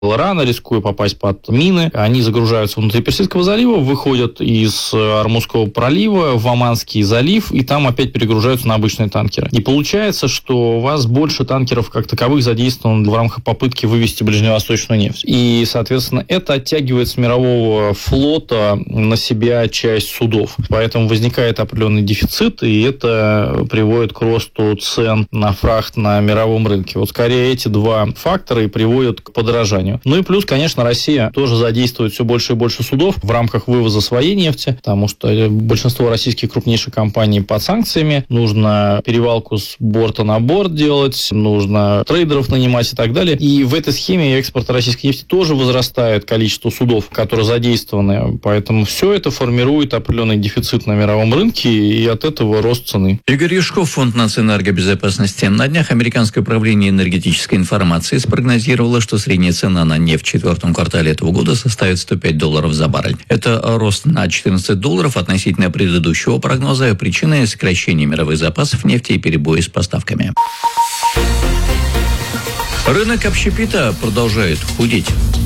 рано, рискуя попасть под мины. Они загружаются внутри Персидского залива, выходят из Ормузского пролива в Оманский залив, и там опять перегружаются на обычные танкеры. И получается, что у вас больше танкеров как таковых задействовано в рамках попытки вывести ближневосточную нефть. И, соответственно, это оттягивает с мирового флота на себя часть судов. Поэтому возникает определенный дефицит, и это приводит к росту цен на фрахт на мировом рынке. Вот скорее эти два фактора и приводят к подорожанию. Ну и плюс, конечно, Россия тоже задействует все больше и больше судов в рамках вывоза своей нефти, потому что большинство российских крупнейших компаний под санкциями. Нужно перевалку с борта на борт делать, нужно трейдеров нанимать и так далее. И в этой схеме экспорта российской нефти тоже возрастает количество судов, которые задействованы. Поэтому все это формирует определенный дефицит на мировом рынке, и от этого рост цены. Игорь Юшков, Фонд нацэнергобезопасности. На днях Американское управление энергетической информации спрогнозировало, что средняя цена на нефть в четвертом квартале этого года составит $105 за баррель. Это рост на $14 относительно предыдущего прогноза. Причиной сокращения мировых запасов нефти и перебои с поставками. Рынок общепита продолжает худеть.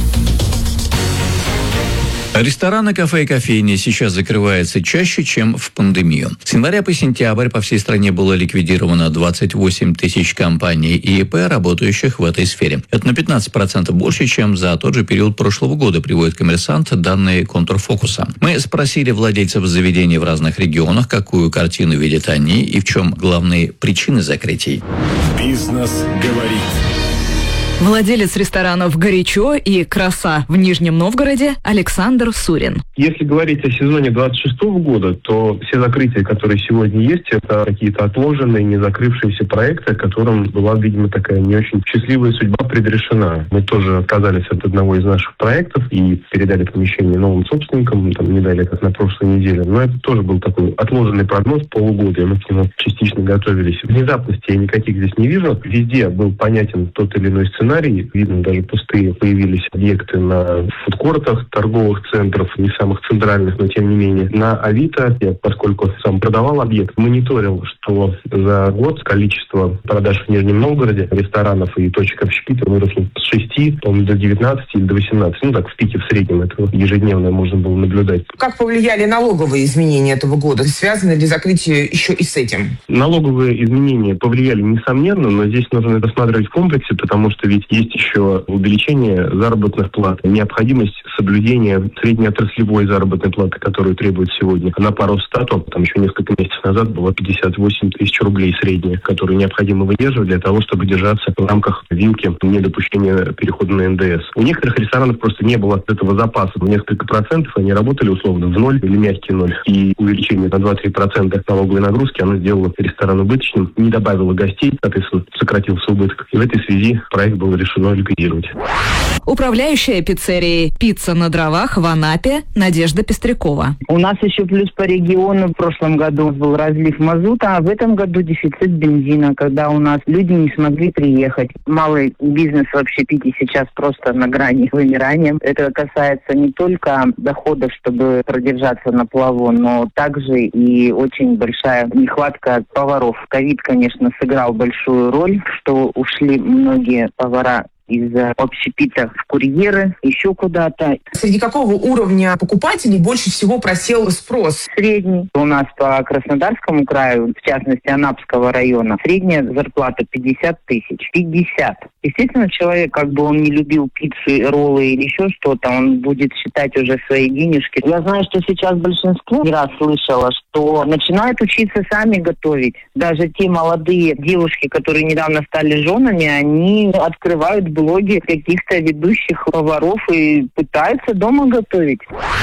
Рестораны, кафе и кофейни сейчас закрываются чаще, чем в пандемию. С января по сентябрь по всей стране было ликвидировано 28 тысяч компаний и ИП, работающих в этой сфере. Это на 15% больше, чем за тот же период прошлого года, приводит «Коммерсант» данные Контрфокуса. Мы спросили владельцев заведений в разных регионах, какую картину видят они и в чем главные причины закрытий. Бизнес говорит. Владелец ресторанов «Горячо» и «Краса» в Нижнем Новгороде Александр Сурин. Если говорить о сезоне 26 года, то все закрытия, которые сегодня есть, это какие-то отложенные, не закрывшиеся проекты, которым была, видимо, такая не очень счастливая судьба предрешена. Мы тоже отказались от одного из наших проектов и передали помещение новым собственникам, не далее, как на прошлой неделе. Но это тоже был такой отложенный прогноз полугода, и мы к нему частично готовились. Внезапности я никаких здесь не вижу. Везде был понятен тот или иной сценарий. Видно, даже пустые появились объекты на фудкортах, торговых центрах, не самых центральных, но тем не менее. На Авито, я, поскольку сам продавал объект, мониторил, что за год количество продаж в Нижнем Новгороде ресторанов и точек общепита выросло с 6, до 19 или до 18. Так в пике в среднем этого ежедневно можно было наблюдать. Как повлияли налоговые изменения этого года? Связано ли закрытие еще и с этим? Налоговые изменения повлияли, несомненно, но здесь нужно рассматривать в комплексе, потому что ведь есть еще увеличение заработных плат, необходимость соблюдения среднеотраслевой заработной платы, которую требует сегодня. На пару стату, еще несколько месяцев назад было 58 тысяч рублей средняя, которую необходимо выдерживать для того, чтобы держаться в рамках вилки недопущения перехода на НДС. У некоторых ресторанов просто не было этого запаса. В несколько процентов они работали условно в ноль или мягкий ноль. И увеличение на 2-3% налоговой нагрузки, оно сделало ресторан убыточным, не добавило гостей, соответственно, сократился убыток. И в этой связи проект был решено ликвидировать. Управляющая пиццерией «Пицца на дровах» в Анапе Надежда Пестрякова. У нас еще плюс по региону в прошлом году был разлив мазута, а в этом году дефицит бензина, когда у нас люди не смогли приехать. Малый бизнес в общепите сейчас просто на грани вымирания. Это касается не только доходов, чтобы продержаться на плаву, но также и очень большая нехватка поваров. Ковид, конечно, сыграл большую роль, что ушли многие повара из общепита в курьеры, еще куда-то. Среди какого уровня покупателей больше всего просел спрос? Средний. У нас по Краснодарскому краю, в частности Анапского района, средняя зарплата 50 тысяч. 50. Естественно, человек, он не любил пиццу, роллы или еще что-то, он будет считать уже свои денежки. Я знаю, что сейчас большинство, не раз слышала, что начинают учиться сами готовить. Даже те молодые девушки, которые недавно стали женами, они открывают блоги каких-то ведущих поваров и пытаются дома готовить.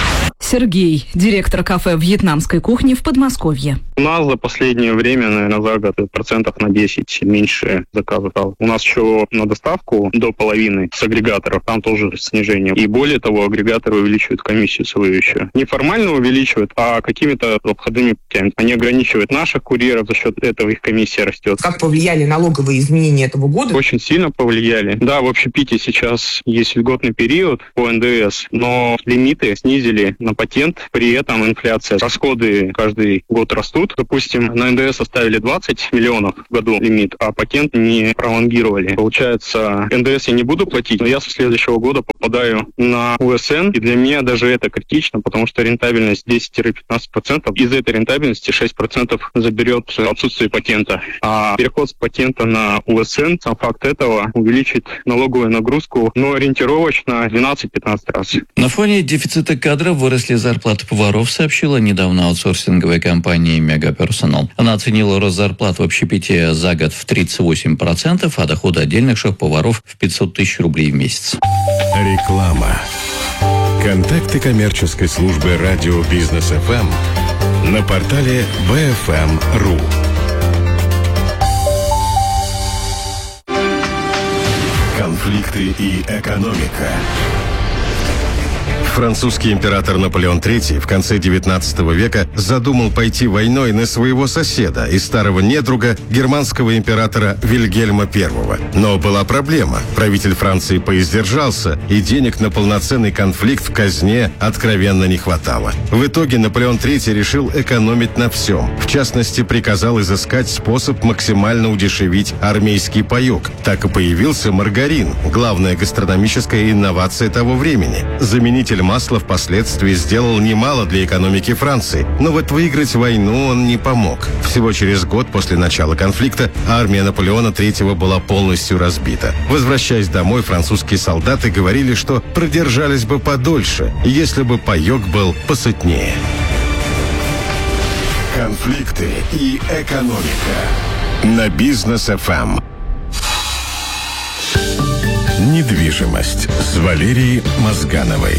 Сергей, директор кафе вьетнамской кухни в Подмосковье. У нас за последнее время, наверное, за год процентов на 10 меньше заказов стало. У нас еще на доставку до половины с агрегаторов, там тоже снижение. И более того, агрегаторы увеличивают комиссию свою еще. Не формально увеличивают, а какими-то обходными путями. Они ограничивают наших курьеров, за счет этого их комиссия растет. Как повлияли налоговые изменения этого года? Очень сильно повлияли. Да, в общепите сейчас есть льготный период по НДС, но лимиты снизили на патент, при этом инфляция. Расходы каждый год растут. Допустим, на НДС оставили 20 миллионов в году лимит, а патент не пролонгировали. Получается, НДС я не буду платить, но я со следующего года попадаю на УСН, и для меня даже это критично, потому что рентабельность 10-15%. Из этой рентабельности 6% заберет отсутствие патента. А переход с патента на УСН, сам факт этого, увеличит налоговую нагрузку, но ориентировочно 12-15 раз. На фоне дефицита кадров выросли зарплаты поваров, сообщила недавно аутсорсинговая компания «Мегаперсонал». Она оценила рост зарплат в общепите за год в 38%, а доходы отдельных шеф-поваров в 500 тысяч рублей в месяц. Реклама. Контакты коммерческой службы радио Бизнес ФМ на портале bfm.ru. Конфликты и экономика. Французский император Наполеон III в конце XIX века задумал пойти войной на своего соседа и старого недруга германского императора Вильгельма I. Но была проблема. Правитель Франции поиздержался, и денег на полноценный конфликт в казне откровенно не хватало. В итоге Наполеон III решил экономить на всем. В частности, приказал изыскать способ максимально удешевить армейский паёк. Так и появился маргарин, главная гастрономическая инновация того времени. Заменитель масла впоследствии сделал немало для экономики Франции, но вот выиграть войну он не помог. Всего через год после начала конфликта армия Наполеона III была полностью разбита. Возвращаясь домой, французские солдаты говорили, что продержались бы подольше, если бы паёк был посытнее. Конфликты и экономика на Бизнес ФМ. Недвижимость с Валерией Мозгановой.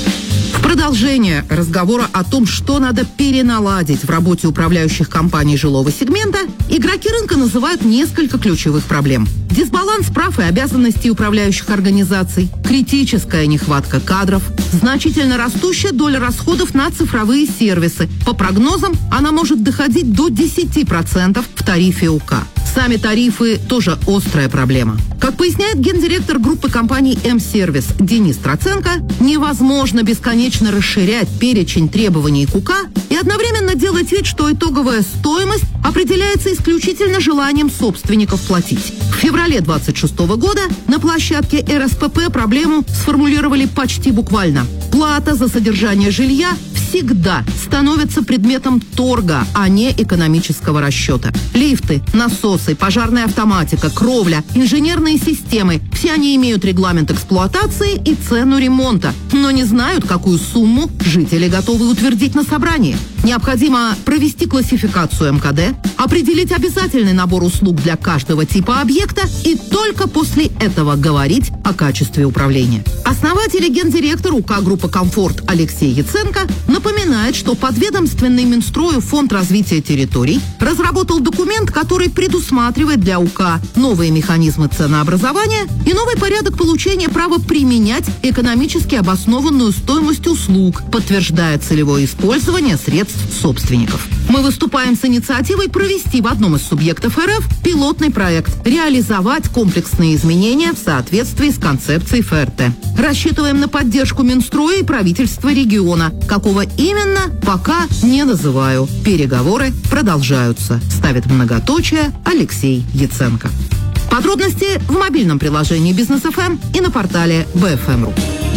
В продолжение разговора о том, что надо переналадить в работе управляющих компаний жилого сегмента, игроки рынка называют несколько ключевых проблем. Дисбаланс прав и обязанностей управляющих организаций, критическая нехватка кадров, значительно растущая доля расходов на цифровые сервисы. По прогнозам, она может доходить до 10% в тарифе УК. Сами тарифы тоже острая проблема. Как поясняет гендиректор группы компаний М-сервис Денис Троценко, невозможно бесконечно расширять перечень требований к УК и одновременно делать вид, что итоговая стоимость определяется исключительно желанием собственников платить. В феврале 2026 года на площадке РСПП проблему сформулировали почти буквально. Плата за содержание жилья всегда становится предметом торга, а не экономического расчета. Лифты, насосы, пожарная автоматика, кровля, инженерные системы – все они имеют регламент эксплуатации и цену ремонта, но не знают, какую сумму жители готовы утвердить на собрании. Необходимо провести классификацию МКД, определить обязательный набор услуг для каждого типа объекта и только после этого говорить о качестве управления. Основатель и гендиректор УК группы «Комфорт» Алексей Яценко напоминает, что подведомственный Минстрою Фонд развития территорий разработал документ, который предусматривает для УК новые механизмы ценообразования и новый порядок получения права применять экономически обоснованную стоимость услуг, подтверждая целевое использование средств собственников. Мы выступаем с инициативой провести в одном из субъектов РФ пилотный проект, реализовать комплексные изменения в соответствии с концепцией ФРТ. Рассчитываем на поддержку Минстроя и правительства региона. Какого именно, пока не называю. Переговоры продолжаются. Ставит многоточие Алексей Яценко. Подробности в мобильном приложении Бизнес ФМ и на портале BFM.ru.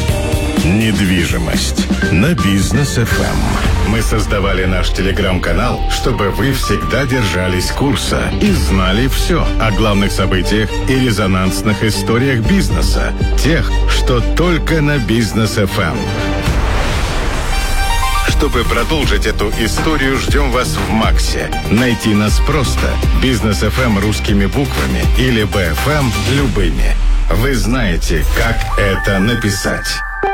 Недвижимость на Бизнес ФМ. Мы создавали наш телеграм-канал, чтобы вы всегда держались курса и знали все о главных событиях и резонансных историях бизнеса. Тех, что только на Бизнес ФМ. Чтобы продолжить эту историю, ждем вас в Максе. Найти нас просто. Бизнес ФМ русскими буквами или БФМ любыми. Вы знаете, как это написать.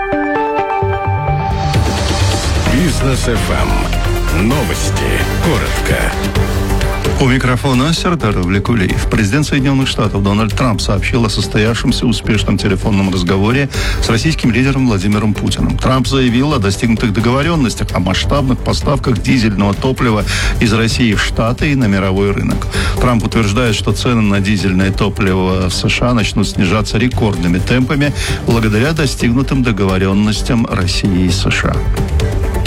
Бизнес ФМ. Новости. Коротко. У микрофона Сердар Влекулиев. Президент Соединенных Штатов Дональд Трамп сообщил о состоявшемся успешном телефонном разговоре с российским лидером Владимиром Путиным. Трамп заявил о достигнутых договоренностях о масштабных поставках дизельного топлива из России в Штаты и на мировой рынок. Трамп утверждает, что цены на дизельное топливо в США начнут снижаться рекордными темпами благодаря достигнутым договоренностям России и США.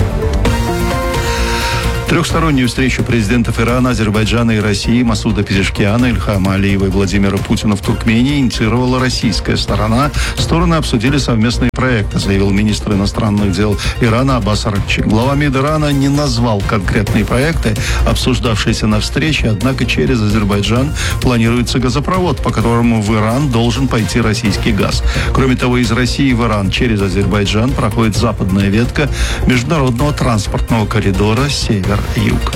Трехстороннюю встречу президентов Ирана, Азербайджана и России Масуда Пезешкиана, Ильхама Алиева и Владимира Путина в Туркмении инициировала российская сторона. Стороны обсудили совместные проекты, заявил министр иностранных дел Ирана Аббас Аракчи. Глава МИД Ирана не назвал конкретные проекты, обсуждавшиеся на встрече, однако через Азербайджан планируется газопровод, по которому в Иран должен пойти российский газ. Кроме того, из России в Иран через Азербайджан проходит западная ветка международного транспортного коридора север-юг.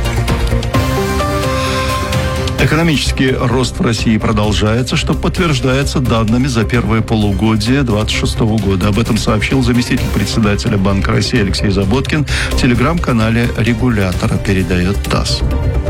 Экономический рост в России продолжается, что подтверждается данными за первое полугодие 2026 года. Об этом сообщил заместитель председателя Банка России Алексей Заботкин в телеграм-канале регулятора, передает ТАСС.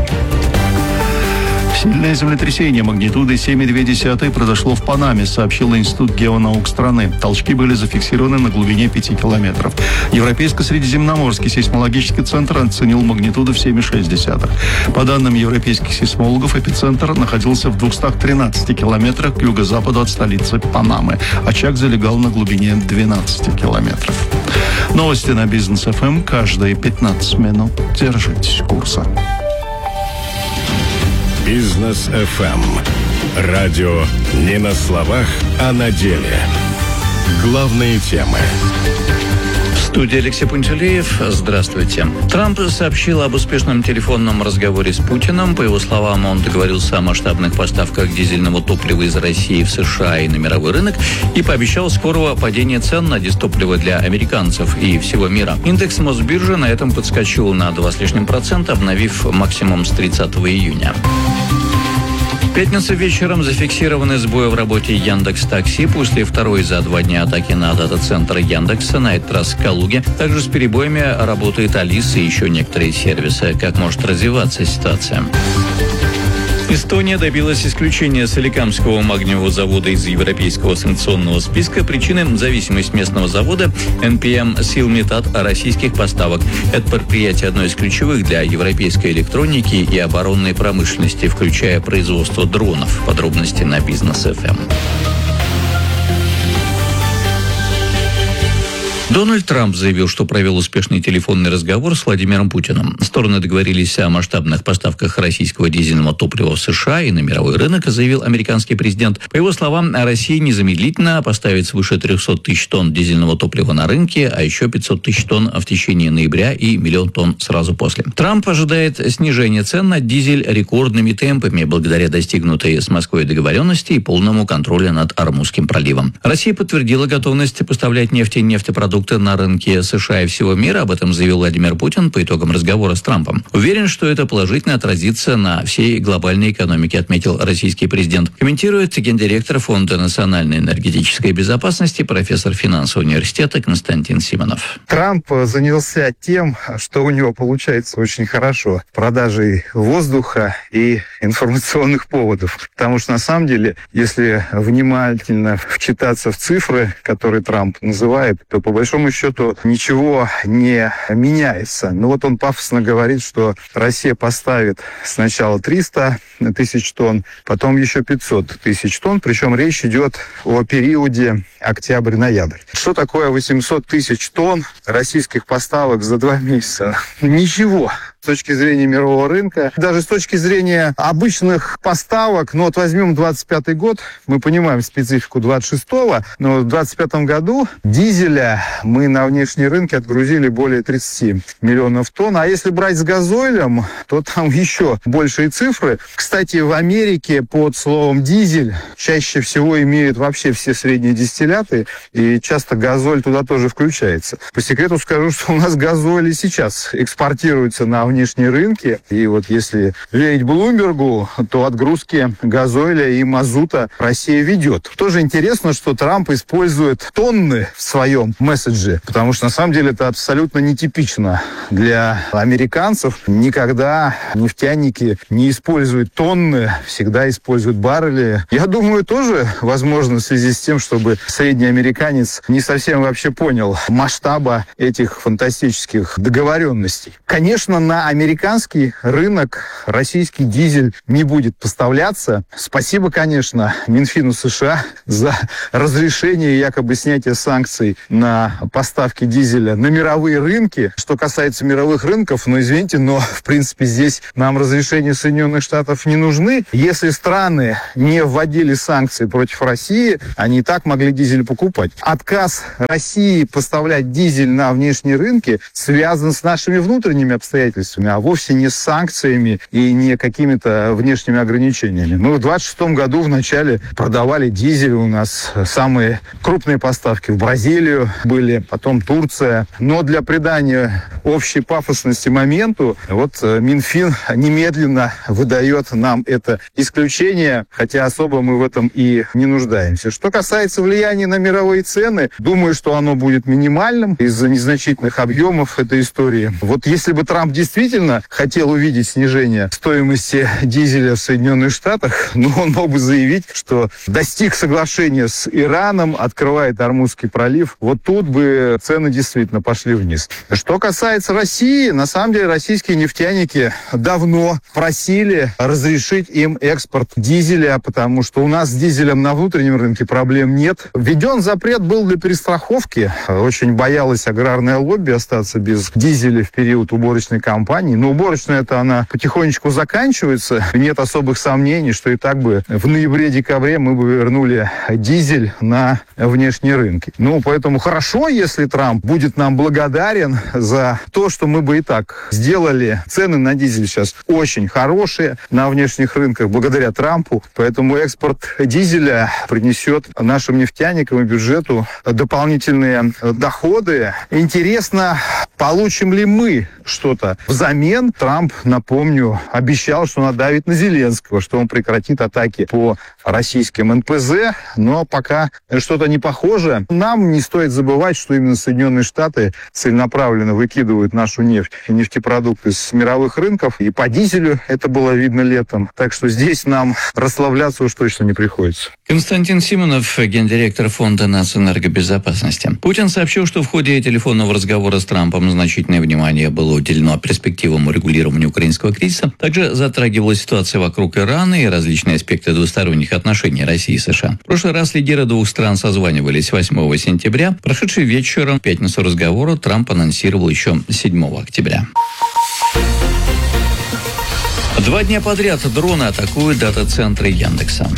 Сильное землетрясение магнитудой 7,2 произошло в Панаме, сообщил Институт геонаук страны. Толчки были зафиксированы на глубине 5 километров. Европейско-средиземноморский сейсмологический центр оценил магнитуду в 7,6. По данным европейских сейсмологов, эпицентр находился в 213 километрах к юго-западу от столицы Панамы. Очаг залегал на глубине 12 километров. Новости на Бизнес ФМ каждые 15 минут. Держитесь курса. Бизнес ФМ. Радио не на словах, а на деле. Главные темы. В студии Алексей Пунтелеев. Здравствуйте. Трамп сообщил об успешном телефонном разговоре с Путиным. По его словам, он договорился о масштабных поставках дизельного топлива из России в США и на мировой рынок и пообещал скорого падения цен на дистопливо для американцев и всего мира. Индекс Мосбиржи на этом подскочил на 2%, обновив максимум с 30 июня. В пятницу вечером зафиксированы сбои в работе Яндекс.Такси после второй за 2 дня атаки на дата-центр Яндекса, на этот раз в Калуге. Также с перебоями работает Алиса и еще некоторые сервисы. Как может развиваться ситуация? Эстония добилась исключения Соликамского магниевого завода из европейского санкционного списка. Причиной – зависимость местного завода NPM Silmet от российских поставок. Это предприятие одно из ключевых для европейской электроники и оборонной промышленности, включая производство дронов. Подробности на Бизнес ФМ. Дональд Трамп заявил, что провел успешный телефонный разговор с Владимиром Путиным. Стороны договорились о масштабных поставках российского дизельного топлива в США и на мировой рынок, заявил американский президент. По его словам, Россия незамедлительно поставит свыше 300 тысяч тонн дизельного топлива на рынке, а еще 500 тысяч тонн в течение ноября и 1 миллион тонн сразу после. Трамп ожидает снижения цен на дизель рекордными темпами благодаря достигнутой с Москвой договоренности и полному контролю над Ормузским проливом. Россия подтвердила готовность поставлять нефть и нефтепродукты на рынке США и всего мира. Об этом заявил Владимир Путин по итогам разговора с Трампом. Уверен, что это положительно отразится на всей глобальной экономике, отметил российский президент. Комментирует гендиректор Фонда национальной энергетической безопасности, профессор финансового университета Константин Симонов. Трамп занялся тем, что у него получается очень хорошо. Продажей воздуха и информационных поводов. Потому что на самом деле, если внимательно вчитаться в цифры, которые Трамп называет, то по большому счету ничего не меняется. Но вот он пафосно говорит, что Россия поставит сначала 300 тысяч тонн, потом еще 500 тысяч тонн. Причем речь идет о периоде октябрь-ноябрь. Что такое 800 тысяч тонн российских поставок за 2 месяца? Ничего. С точки зрения мирового рынка, даже с точки зрения обычных поставок, ну вот возьмем 25-й год, мы понимаем специфику 26-го, но в 25-м году дизеля мы на внешние рынки отгрузили более 30 миллионов тонн, а если брать с газоилем, то там еще большие цифры. Кстати, в Америке под словом дизель чаще всего имеют вообще все средние дистилляты, и часто газоль туда тоже включается. По секрету скажу, что у нас газоиль и сейчас экспортируется на внешние рынки. И вот если верить Блумбергу, то отгрузки газоиля и мазута Россия ведет. Тоже интересно, что Трамп использует тонны в своем месседже, потому что на самом деле это абсолютно нетипично для американцев. Никогда нефтяники не используют тонны, всегда используют баррели. Я думаю, тоже возможно в связи с тем, чтобы средний американец не совсем вообще понял масштаба этих фантастических договоренностей. Конечно, на на американский рынок российский дизель не будет поставляться. Спасибо, конечно, Минфину США за разрешение якобы снятия санкций на поставки дизеля на мировые рынки. Что касается мировых рынков, извините, но в принципе здесь нам разрешения Соединенных Штатов не нужны. Если страны не вводили санкции против России, они и так могли дизель покупать. Отказ России поставлять дизель на внешние рынки связан с нашими внутренними обстоятельствами, а вовсе не с санкциями и не какими-то внешними ограничениями. Мы в 26 году вначале продавали дизель, у нас самые крупные поставки в Бразилию были, потом Турция. Но для придания общей пафосности моменту, Минфин немедленно выдает нам это исключение, хотя особо мы в этом и не нуждаемся. Что касается влияния на мировые цены, думаю, что оно будет минимальным из-за незначительных объемов этой истории. Если бы Трамп действительно хотел увидеть снижение стоимости дизеля в Соединенных Штатах, он мог бы заявить, что достиг соглашения с Ираном, открывает Ормузский пролив. Тут бы цены действительно пошли вниз. Что касается России, на самом деле российские нефтяники давно просили разрешить им экспорт дизеля, потому что у нас с дизелем на внутреннем рынке проблем нет. Введен запрет был для перестраховки. Очень боялась аграрное лобби остаться без дизеля в период уборочной кампании. Но уборочная-то она потихонечку заканчивается. Нет особых сомнений, что и так бы в ноябре-декабре мы бы вернули дизель на внешние рынки. Поэтому хорошо, если Трамп будет нам благодарен за то, что мы бы и так сделали. Цены на дизель сейчас очень хорошие на внешних рынках благодаря Трампу. Поэтому экспорт дизеля принесет нашим нефтяникам и бюджету дополнительные доходы. Интересно, получим ли мы что-то взамен? Трамп, напомню, обещал, что надавит на Зеленского, что он прекратит атаки по российским НПЗ, но пока что-то не похоже. Нам не стоит забывать, что именно Соединенные Штаты целенаправленно выкидывают нашу нефть и нефтепродукты с мировых рынков, и по дизелю это было видно летом. Так что здесь нам расслабляться уж точно не приходится. Константин Симонов, гендиректор Фонда нацэнергобезопасности. Путин сообщил, что в ходе телефонного разговора с Трампом значительное внимание было уделено перспективам урегулирования украинского кризиса. Также затрагивалась ситуация вокруг Ирана и различные аспекты двусторонних отношений России и США. В прошлый раз лидеры двух стран созванивались 8 сентября. Прошедший вечером в пятницу разговора Трамп анонсировал еще 7 октября. 2 дня подряд дроны атакуют дата-центры Яндекса.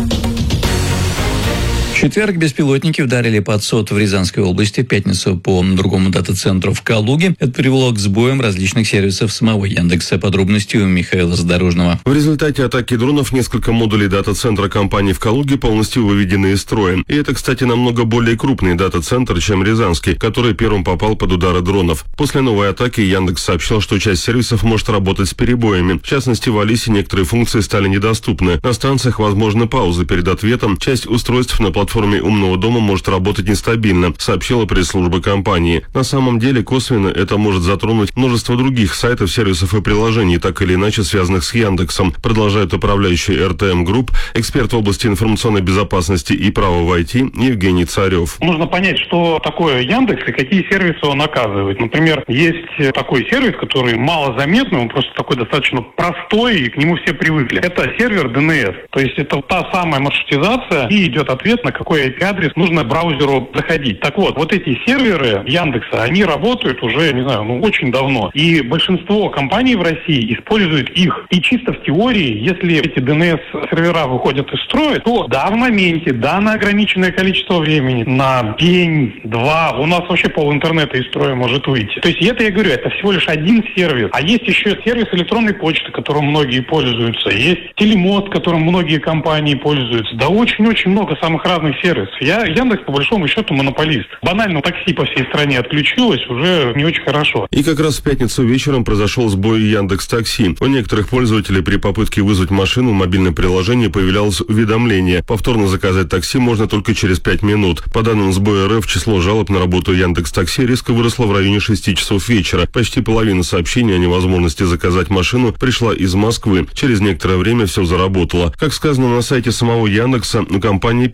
В четверг беспилотники ударили под СОТ в Рязанской области, в пятницу по другому дата-центру в Калуге. Это привело к сбоям различных сервисов самого Яндекса. Подробности у Михаила Задорожного. В результате атаки дронов несколько модулей дата-центра компании в Калуге полностью выведены из строя. И это, кстати, намного более крупный дата-центр, чем Рязанский, который первым попал под удары дронов. После новой атаки Яндекс сообщил, что часть сервисов может работать с перебоями. В частности, в Алисе некоторые функции стали недоступны. На станциях возможны паузы перед ответом. Часть устройств на платформе умного дома может работать нестабильно, сообщила пресс-служба компании. На самом деле, косвенно это может затронуть множество других сайтов, сервисов и приложений, так или иначе связанных с Яндексом, продолжает управляющий RTM Group, эксперт в области информационной безопасности и права в IT Евгений Царев. Нужно понять, что такое Яндекс и какие сервисы он оказывает. Например, есть такой сервис, который малозаметный, он просто такой достаточно простой, и к нему все привыкли. Это сервер DNS. То есть это та самая маршрутизация, и идет ответ, на какой IP-адрес нужно браузеру заходить. Так вот эти серверы Яндекса, они работают уже, очень давно. И большинство компаний в России используют их. И чисто в теории, если эти DNS-сервера выходят из строя, то в моменте, на ограниченное количество времени, на день, 2, у нас вообще пол интернета из строя может выйти. То есть это, я говорю, это всего лишь один сервис. А есть еще сервис электронной почты, которым многие пользуются. Есть телемост, которым многие компании пользуются. Да очень-очень много самых разных сервисов. Яндекс, по большому счету, монополист. Банально такси по всей стране отключилось, уже не очень хорошо. И как раз в пятницу вечером произошел сбой Яндекс.Такси. У некоторых пользователей при попытке вызвать машину в мобильном приложении появлялось уведомление. Повторно заказать такси можно только через 5 минут. По данным сбоя РФ, число жалоб на работу Яндекс.Такси резко выросло в районе 6 часов вечера. Почти половина сообщений о невозможности заказать машину пришла из Москвы. Через некоторое время все заработало. Как сказано на сайте самого Яндекса, у компании 5 дата-центров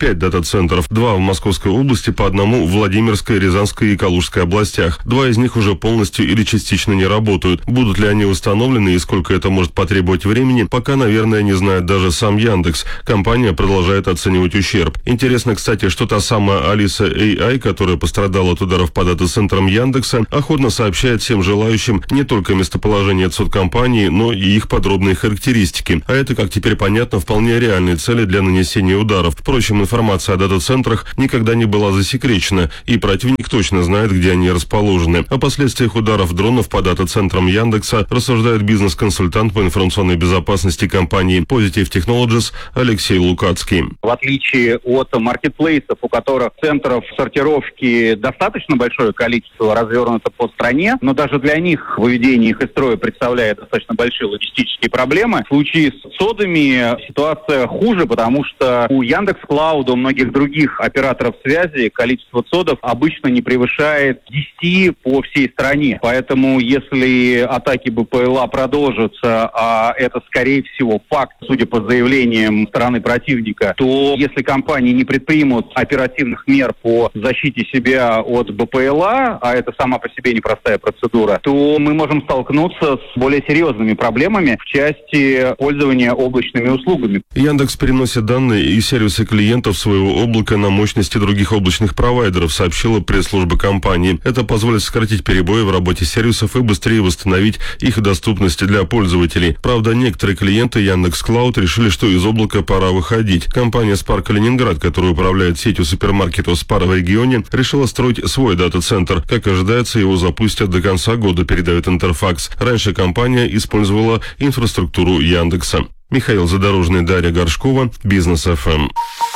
дата-центров. 2 в Московской области, по одному в Владимирской, Рязанской и Калужской областях. 2 из них уже полностью или частично не работают. Будут ли они установлены и сколько это может потребовать времени, пока, наверное, не знает даже сам Яндекс. Компания продолжает оценивать ущерб. Интересно, кстати, что та самая Алиса AI, которая пострадала от ударов по дата-центрам Яндекса, охотно сообщает всем желающим не только местоположение компании, но и их подробные характеристики. А это, как теперь понятно, вполне реальные цели для нанесения ударов. Впрочем, информация о дата-центрах никогда не была засекречена, и противник точно знает, где они расположены. О последствиях ударов дронов по дата-центрам Яндекса рассуждает бизнес-консультант по информационной безопасности компании Positive Technologies Алексей Лукацкий. В отличие от маркетплейсов, у которых центров сортировки достаточно большое количество развернуто по стране, но даже для них выведение их из строя представляет достаточно большие логистические проблемы. В случае с СОДами ситуация хуже, потому что у Яндекс.Клауда, у многих других операторов связи количество СОДов обычно не превышает 10 по всей стране. Поэтому если атаки БПЛА продолжатся, а это скорее всего факт, судя по заявлениям стороны противника, то если компании не предпримут оперативных мер по защите себя от БПЛА, а это сама по себе непростая процедура, то мы можем столкнуться с более серьезными проблемами в части пользования облачными услугами. Яндекс переносит данные и сервисы клиентов своего облака на мощности других облачных провайдеров, сообщила пресс-служба компании. Это позволит сократить перебои в работе сервисов и быстрее восстановить их доступность для пользователей. Правда, некоторые клиенты Яндекс.Клауд решили, что из облака пора выходить. Компания Spar Калининград, которая управляет сетью супермаркетов Spar в регионе, решила строить свой дата-центр. Как ожидается, его запустят до конца года, передает Интерфакс. Раньше компания использовала инфраструктуру Яндекса. Михаил Задорожный, Дарья Горшкова, Бизнес ФМ.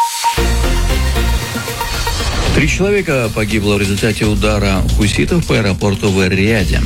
3 человека погибло в результате удара хуситов по аэропорту в Эр-Рияде.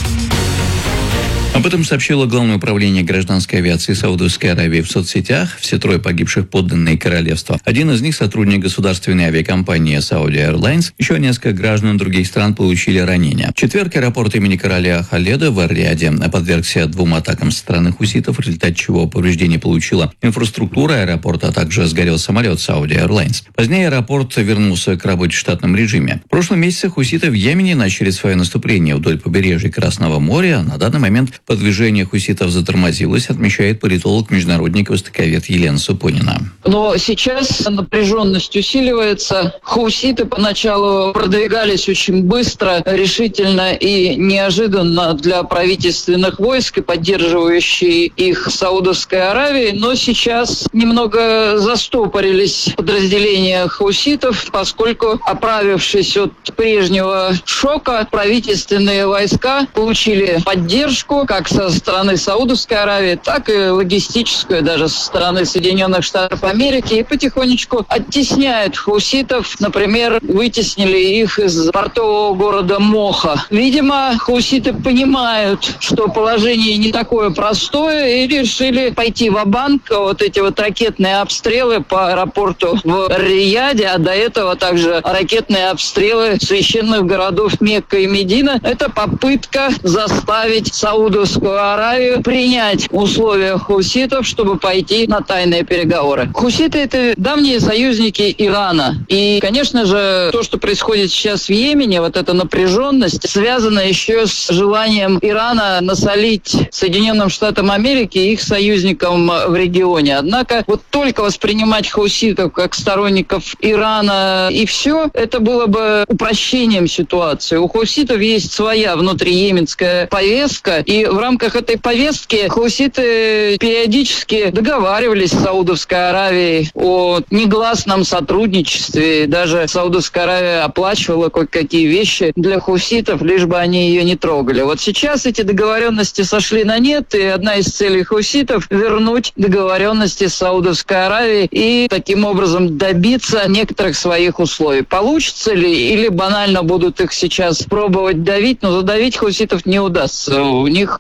Об этом сообщило Главное управление гражданской авиации Саудовской Аравии в соцсетях. Все 3 погибших подданные королевства. Один из них сотрудник государственной авиакомпании Saudi Airlines. Еще несколько граждан других стран получили ранения. В четверг аэропорт имени короля Халеда в Эр-Рияде подвергся 2 атакам со стороны хуситов, в результате чего повреждения получила инфраструктура аэропорта, а также сгорел самолет Saudi Airlines. Позднее аэропорт вернулся к работе в штатном режиме. В прошлом месяце хуситы в Йемене начали свое наступление вдоль побережья Красного моря. На данный момент продвижение хуситов затормозилось, отмечает политолог-международник, востоковед Елена Супонина. Но сейчас напряженность усиливается. Хуситы поначалу продвигались очень быстро, решительно и неожиданно для правительственных войск и поддерживающей их Саудовской Аравии. Но сейчас немного застопорились подразделения хуситов, поскольку, оправившись от прежнего шока, правительственные войска получили поддержку как со стороны Саудовской Аравии, так и логистическую, даже со стороны Соединенных Штатов Америки, и потихонечку оттесняют хуситов. Например, вытеснили их из портового города Моха. Видимо, хуситы понимают, что положение не такое простое, и решили пойти ва-банк. Вот эти вот ракетные обстрелы по аэропорту в Рияде, а до этого также ракетные обстрелы священных городов Мекка и Медина. Это попытка заставить Саудовскую Аравию принять условия хуситов, чтобы пойти на тайные переговоры. Хуситы — это давние союзники Ирана. И, конечно же, то, что происходит сейчас в Йемене, вот эта напряженность, связана еще с желанием Ирана насолить Соединенным Штатам Америки и их союзникам в регионе. Однако вот только воспринимать хуситов как сторонников Ирана и все, это было бы упрощением ситуации. У хуситов есть своя внутриеменская повестка, и в рамках этой повестки хуситы периодически договаривались с Саудовской Аравией о негласном сотрудничестве. Даже Саудовская Аравия оплачивала кое-какие вещи для хуситов, лишь бы они ее не трогали. Вот сейчас эти договоренности сошли на нет, и одна из целей хуситов — вернуть договоренности с Саудовской Аравией и таким образом добиться некоторых своих условий. Получится ли, или банально будут их сейчас пробовать давить, но задавить хуситов не удастся. У них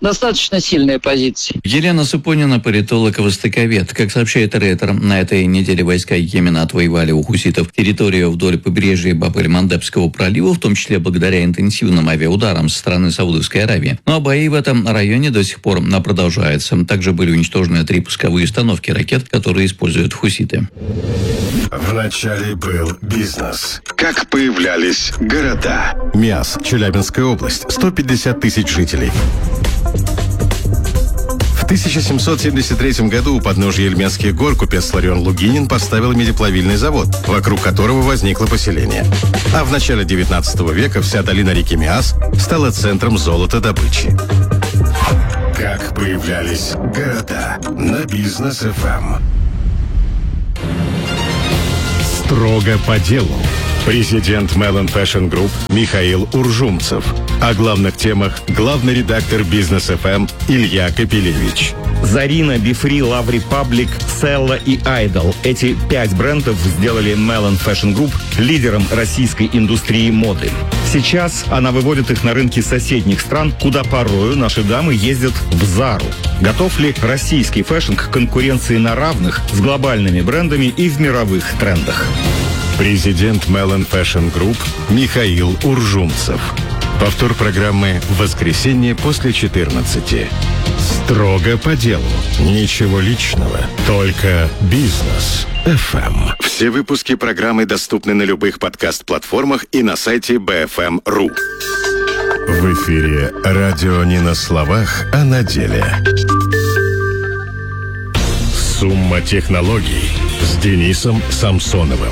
достаточно сильные позиции. Елена Супонина, политолог и востоковед. Как сообщает Рейтер, на этой неделе войска Йемена отвоевали у хуситов территорию вдоль побережья Баб-эль-Мандебского пролива, в том числе благодаря интенсивным авиаударам со стороны Саудовской Аравии. Но бои в этом районе до сих пор продолжаются. Также были уничтожены 3 пусковые установки ракет, которые используют хуситы. Вначале был бизнес. Как появлялись города. Миас, Челябинская область, 150 тысяч жителей. В 1773 году у подножья Ельменских гор купец Ларион Лугинин поставил медиплавильный завод, вокруг которого возникло поселение. А в начале 19 века вся долина реки Миас стала центром золотодобычи. Как появлялись города на Бизнес ФМ. Строго по делу. Президент Melon Fashion Group Михаил Уржумцев. О главных темах главный редактор Бизнес ФМ Илья Капелевич. Зарина, Бифри, Love Republic, Селла и Idol. Эти 5 брендов сделали Melon Fashion Group лидером российской индустрии моды. Сейчас она выводит их на рынки соседних стран, куда порою наши дамы ездят в Зару. Готов ли российский фэшн к конкуренции на равных с глобальными брендами и в мировых трендах? Президент Melon Fashion Group Михаил Уржумцев. Повтор программы в воскресенье после 14. Строго по делу. Ничего личного. Только бизнес. FM. Все выпуски программы доступны на любых подкаст-платформах и на сайте BFM.ru. В эфире радио не на словах, а на деле. Сумма технологий с Денисом Самсоновым.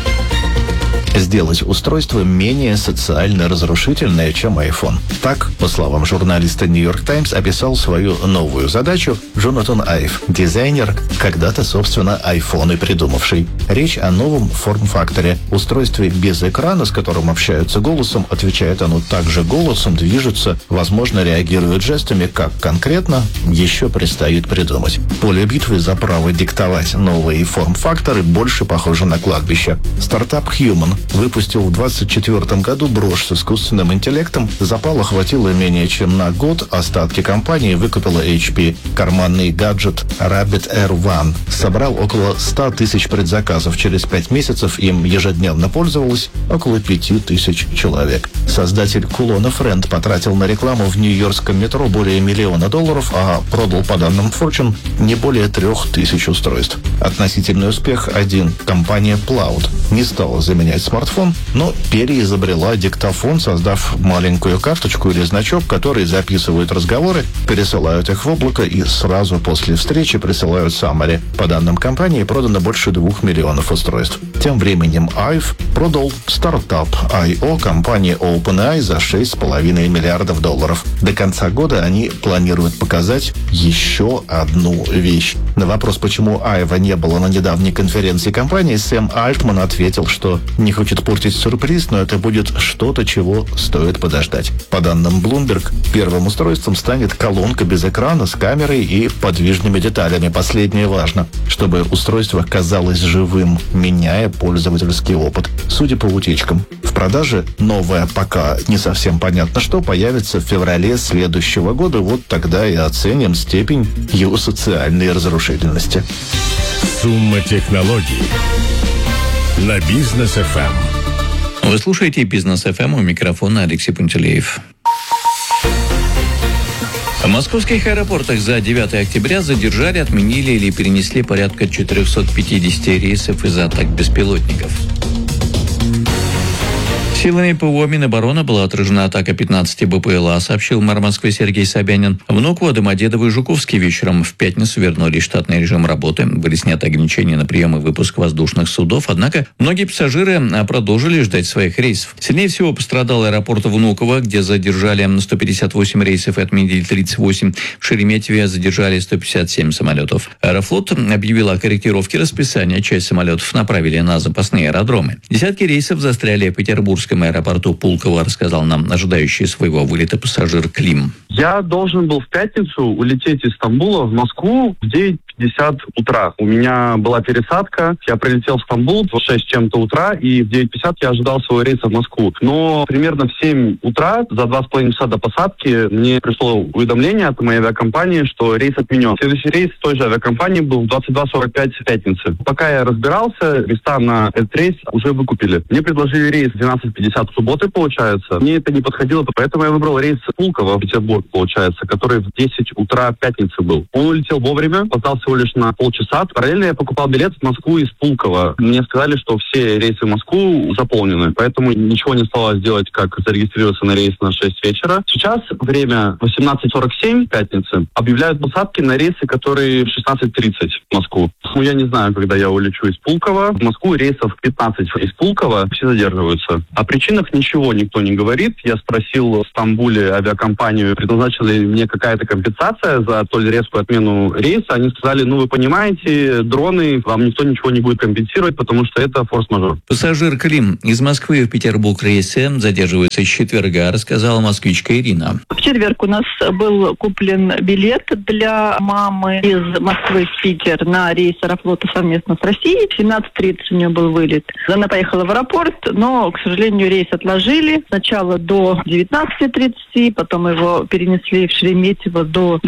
Сделать устройство менее социально разрушительное, чем iPhone. Так, по словам журналиста New York Times, описал свою новую задачу Джонатан Айв, дизайнер, когда-то, собственно, iPhone и придумавший. Речь о новом форм-факторе. Устройстве без экрана, с которым общаются голосом, отвечает оно также голосом, движется, возможно, реагирует жестами, как конкретно, еще предстоит придумать. Поле битвы за право диктовать новые форм-факторы больше похоже на кладбище. Стартап Human выпустил в 2024 году брошь с искусственным интеллектом. Запала хватило менее чем на год. Остатки компании выкупила HP. Карманный гаджет Rabbit Air One собрал около 100 тысяч предзаказов. Через 5 месяцев им ежедневно пользовалось около 5000 человек. Создатель кулона Friend потратил на рекламу в нью-йоркском метро более $1 миллион, а продал, по данным Fortune, не более 3000 устройств. Относительный успех один. Компания Plaud не стала заменять смартфон, но переизобрела диктофон, создав маленькую карточку или значок, которые записывают разговоры, пересылают их в облако и сразу после встречи присылают summary. По данным компании, продано больше 2 миллионов устройств. Тем временем Айв продал стартап I.O. компании OpenAI за $6,5 миллиардов. До конца года они планируют показать еще одну вещь. На вопрос, почему Айва не было на недавней конференции компании, Сэм Альтман ответил, что не хочет портить сюрприз, но это будет что-то, чего стоит подождать. По данным Bloomberg, первым устройством станет колонка без экрана с камерой и подвижными деталями. Последнее важно, чтобы устройство казалось живым, меняя пользовательский опыт. Судя по утечкам, в продаже новое, пока не совсем понятно что, появится в феврале следующего года. Вот тогда и оценим степень его социальной разрушительности. Сумма технологий на Бизнес ФМ. Вы слушаете Бизнес ФМ, у микрофона Алексей Пантелеев. В московских аэропортах за 9 октября задержали, отменили или перенесли порядка 450 рейсов из-за атак беспилотников. Силами ПВО Минобороны была отражена атака 15 БПЛА, сообщил мэр Москвы Сергей Собянин. Внуково, Домодедово и Жуковский вечером в пятницу вернули штатный режим работы. Были сняты ограничения на прием и выпуск воздушных судов, однако многие пассажиры продолжили ждать своих рейсов. Сильнее всего пострадал аэропорт Внуково, где задержали 158 рейсов и отменили 38. В Шереметьеве задержали 157 самолетов. Аэрофлот объявил о корректировке расписания. Часть самолетов направили на запасные аэродромы. Десятки рейсов застряли в Петербургском аэропорту Пулково, рассказал нам ожидающий своего вылета пассажир Клим. Я должен был в пятницу улететь из Стамбула в Москву в 9:15 9:50 утра. У меня была пересадка, я прилетел в Стамбул в 6 чем-то утра, и в 9:50 я ожидал своего рейса в Москву. Но примерно в 7 утра, за 2,5 часа до посадки, мне пришло уведомление от моей авиакомпании, что рейс отменен. Следующий рейс той же авиакомпании был в 22:45 в пятницы. Пока я разбирался, места на этот рейс уже выкупили. Мне предложили рейс в 12:50 в субботы, получается. Мне это не подходило, поэтому я выбрал рейс Пулково в Петербург, получается, который в 10 утра пятницы был. Он улетел вовремя, опоздал всего лишь на полчаса. Параллельно я покупал билет в Москву из Пулково. Мне сказали, что все рейсы в Москву заполнены, поэтому ничего не стало сделать, как зарегистрироваться на рейс на 6 вечера. Сейчас время 18:47 пятницы. Объявляют посадки на рейсы, которые в 16:30 в Москву. Я не знаю, когда я улечу из Пулково. В Москву рейсов 15 из Пулково, все задерживаются. О причинах ничего никто не говорит. Я спросил в Стамбуле авиакомпанию, предназначила ли мне какая-то компенсация за столь резкую отмену рейса. Они сказали, вы понимаете, дроны, вам никто ничего не будет компенсировать, потому что это форс-мажор. Пассажир Клим из Москвы в Петербург рейсе задерживается с четверга, рассказала москвичка Ирина. В четверг у нас был куплен билет для мамы из Москвы в Питер на рейс Аэрофлота совместно с Россией. В 17:30 у нее был вылет. Она поехала в аэропорт, но, к сожалению, рейс отложили. Сначала до 19:30, потом его перенесли в Шереметьево до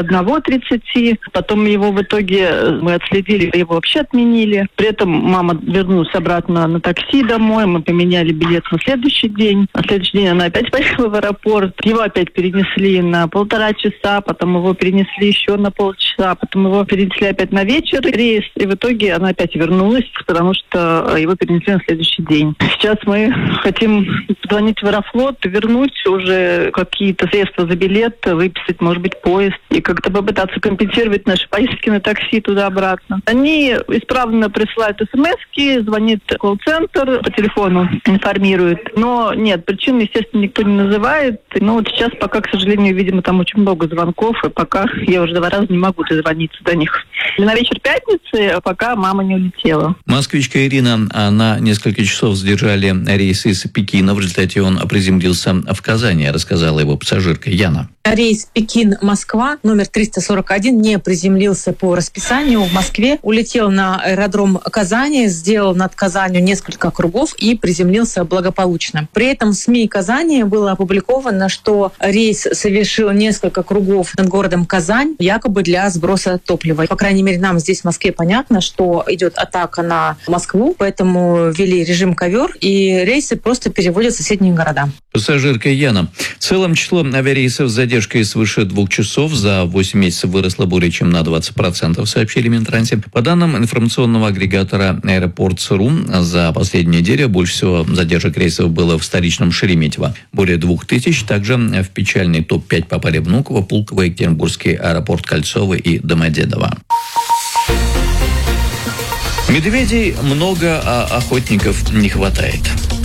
21:30. Потом его в итоге мы отследили, его вообще отменили. При этом мама вернулась обратно на такси домой. Мы поменяли билет на следующий день. На следующий день она опять поехала в аэропорт. Его опять перенесли на 1,5 часа, потом его перенесли еще на полчаса, потом его перенесли опять на вечер рейс. И в итоге она опять вернулась, потому что его перенесли на следующий день. Сейчас мы хотим позвонить в Аэрофлот, вернуть уже какие-то средства за билет, выписать, может быть, поезд, и как-то попытаться компенсировать наши поездки на такси туда-обратно. Они исправно присылают смс-ки, звонит колл-центр, по телефону информирует. Но нет, причин, естественно, никто не называет. Но вот сейчас пока, к сожалению, видимо, там очень много звонков, и пока я уже 2 раза не могу дозвониться до них. На вечер пятницы, пока мама не улетела. Москвичка Ирина, на несколько часов задержали рейс из Пекина. В результате он приземлился в Казани, рассказала его пассажирка Яна. Рейс Пекин-Москва номер 341 не приземлился по расписанию в Москве. Улетел на аэродром Казани, сделал над Казанью несколько кругов и приземлился благополучно. При этом в СМИ Казани было опубликовано, что рейс совершил несколько кругов над городом Казань, якобы для сброса топлива. По крайней мере, нам здесь в Москве понятно, что идет атака на Москву, поэтому ввели режим ковер, и рейсы просто переводят в соседние города. Пассажирка Яна. В целом число авиарейсов с задержкой свыше 2 часов за 8 месяцев выросло более чем на 20%, сообщили Минтрансе. По данным информационного агрегатора Аэропортс.ру, за последнюю неделю больше всего задержек рейсов было в столичном Шереметьево. Более 2000. Также в печальный топ-5 попали Внуково, Пулково, Екатеринбургский аэропорт Кольцово и Домодедово. Медведей много, а охотников не хватает.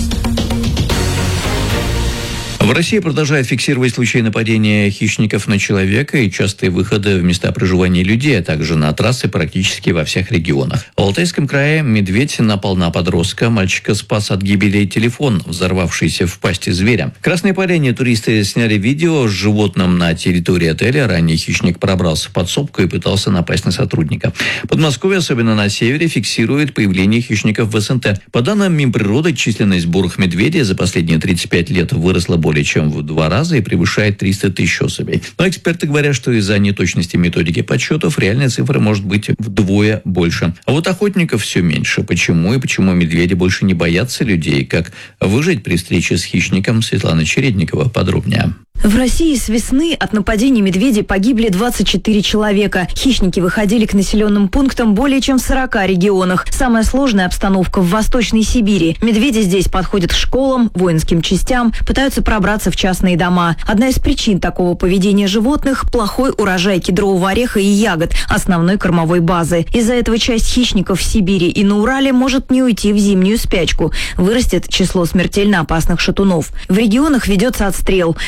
В России продолжают фиксировать случаи нападения хищников на человека и частые выходы в места проживания людей, а также на трассы практически во всех регионах. В Алтайском крае медведь напал на подростка. Мальчика спас от гибели телефон, взорвавшийся в пасти зверя. В Красной Поляне туристы сняли видео с животным на территории отеля. Ранее хищник пробрался в подсобку и пытался напасть на сотрудника. Подмосковье, особенно на севере, фиксирует появление хищников в СНТ. По данным Минприроды, численность бурых медведей за последние 35 лет выросла более чем в 2 раза и превышает 300 тысяч особей. Но эксперты говорят, что из-за неточности методики подсчетов реальная цифра может быть вдвое больше. А вот охотников все меньше. Почему и почему медведи больше не боятся людей? Как выжить при встрече с хищником? Светлана Чередникова подробнее. В России с весны от нападений медведей погибли 24 человека. Хищники выходили к населенным пунктам более чем в 40 регионах. Самая сложная обстановка в Восточной Сибири. Медведи здесь подходят к школам, воинским частям, пытаются пробраться в частные дома. Одна из причин такого поведения животных – плохой урожай кедрового ореха и ягод, основной кормовой базы. Из-за этого часть хищников в Сибири и на Урале может не уйти в зимнюю спячку. Вырастет число смертельно опасных шатунов. В регионах ведется отстрел. Почти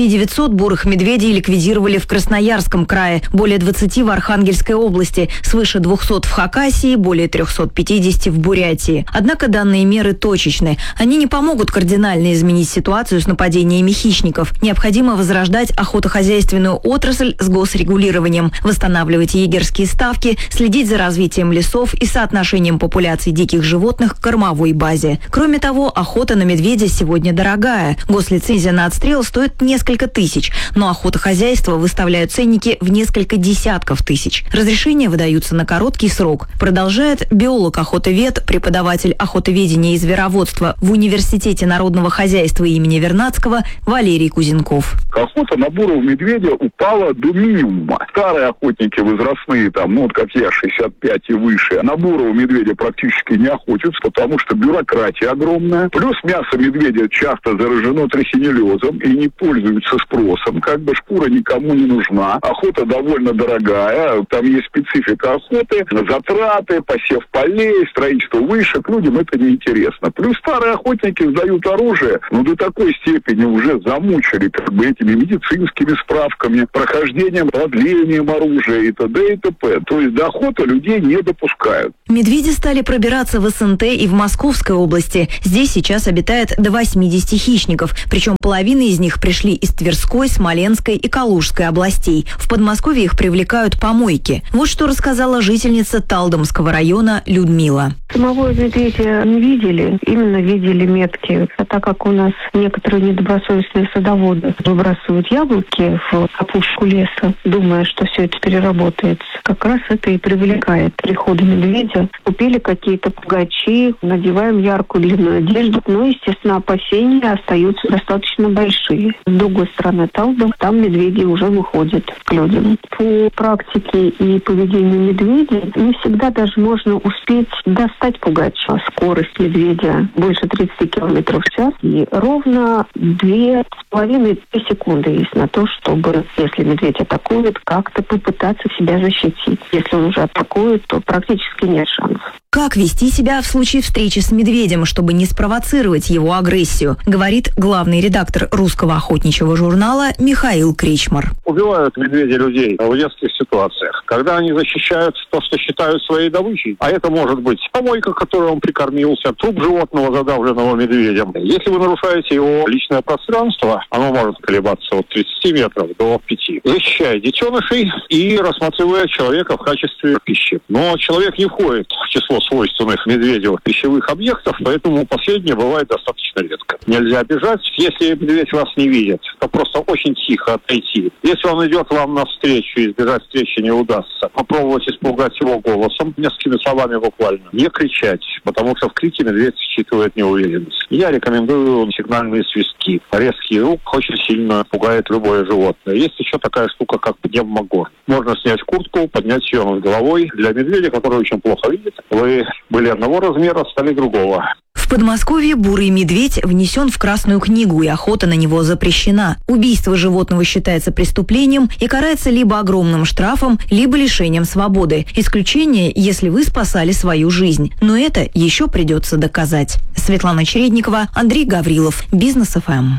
Почти 900 бурых медведей ликвидировали в Красноярском крае, более 20 в Архангельской области, свыше 200 в Хакасии, более 350 в Бурятии. Однако данные меры точечны. Они не помогут кардинально изменить ситуацию с нападениями хищников. Необходимо возрождать охотохозяйственную отрасль с госрегулированием, восстанавливать егерские ставки, следить за развитием лесов и соотношением популяций диких животных к кормовой базе. Кроме того, охота на медведя сегодня дорогая. Гослицензия на отстрел стоит несколько тысяч, но охотохозяйства выставляют ценники в несколько десятков тысяч. Разрешения выдаются на короткий срок. Продолжает биолог-охотовед, преподаватель охотоведения и звероводства в Университете народного хозяйства имени Вернадского Валерий Кузенков. Охота на бурого медведя упала до минимума. Старые охотники возрастные, как я, 65 и выше, на бурого медведя практически не охотятся, потому что бюрократия огромная. Плюс мясо медведя часто заражено трихинеллезом и не пользуется спросом. Шкура никому не нужна. Охота довольно дорогая. Там есть специфика охоты, затраты, посев полей, строительство вышек. Людям это неинтересно. Плюс старые охотники сдают оружие, до такой степени уже замучили этими медицинскими справками, прохождением, продлением оружия и т.д. и т.п. То есть до охоты людей не допускают. Медведи стали пробираться в СНТ и в Московской области. Здесь сейчас обитает до 80 хищников, причем половина из них пришли из Тверской, Смоленской и Калужской областей. В Подмосковье их привлекают помойки. Вот что рассказала жительница Талдомского района Людмила. Самого медведя не видели, именно видели метки. А так как у нас некоторые недобросовестные садоводы выбрасывают яблоки в опушку леса, думая, что все это переработается, как раз это и привлекает приходы медведя. Купили какие-то пугачи, надеваем яркую длинную одежду, но, естественно, опасения остаются достаточно большие. С другой стороны Талдом, там медведи уже выходят к людям. По практике и поведению медведей не всегда даже можно успеть достать пугача. Скорость медведя больше 30 км в час, и ровно 2,5 секунды есть на то, чтобы, если медведь атакует, как-то попытаться себя защитить. Если он уже атакует, то практически нет шансов. Как вести себя в случае встречи с медведем, чтобы не спровоцировать его агрессию, говорит главный редактор русского охотничьего журнала Михаил Кречмар. Убивают медведи людей в детских ситуациях, когда они защищают то, что считают своей добычей. А это может быть помойка, которой он прикормился, труп животного, задавленного медведем. Если вы нарушаете его личное пространство, оно может колебаться от 30 метров до 5. Защищая детенышей и рассматривая человека в качестве пищи. Но человек не входит в число свойственных медведю пищевых объектов, поэтому последнее бывает достаточно редко. Нельзя бежать. Если медведь вас не видит, то просто очень тихо отойти. Если он идет вам навстречу, избежать встречи не удастся. Попробовать испугать его голосом, несколькими словами буквально. Не кричать, потому что в крике медведь считывает неуверенность. Я рекомендую сигнальные свистки. Резкий звук очень сильно пугает любое животное. Есть еще такая штука, как пневмогорн. Можно снять куртку, поднять ее над головой. Для медведя, который очень плохо видит, вы были одного размера, стали другого. В Подмосковье бурый медведь внесен в Красную книгу, и охота на него запрещена. Убийство животного считается преступлением и карается либо огромным штрафом, либо лишением свободы. Исключение, если вы спасали свою жизнь. Но это еще придется доказать. Светлана Чередникова, Андрей Гаврилов, Бизнес ФМ.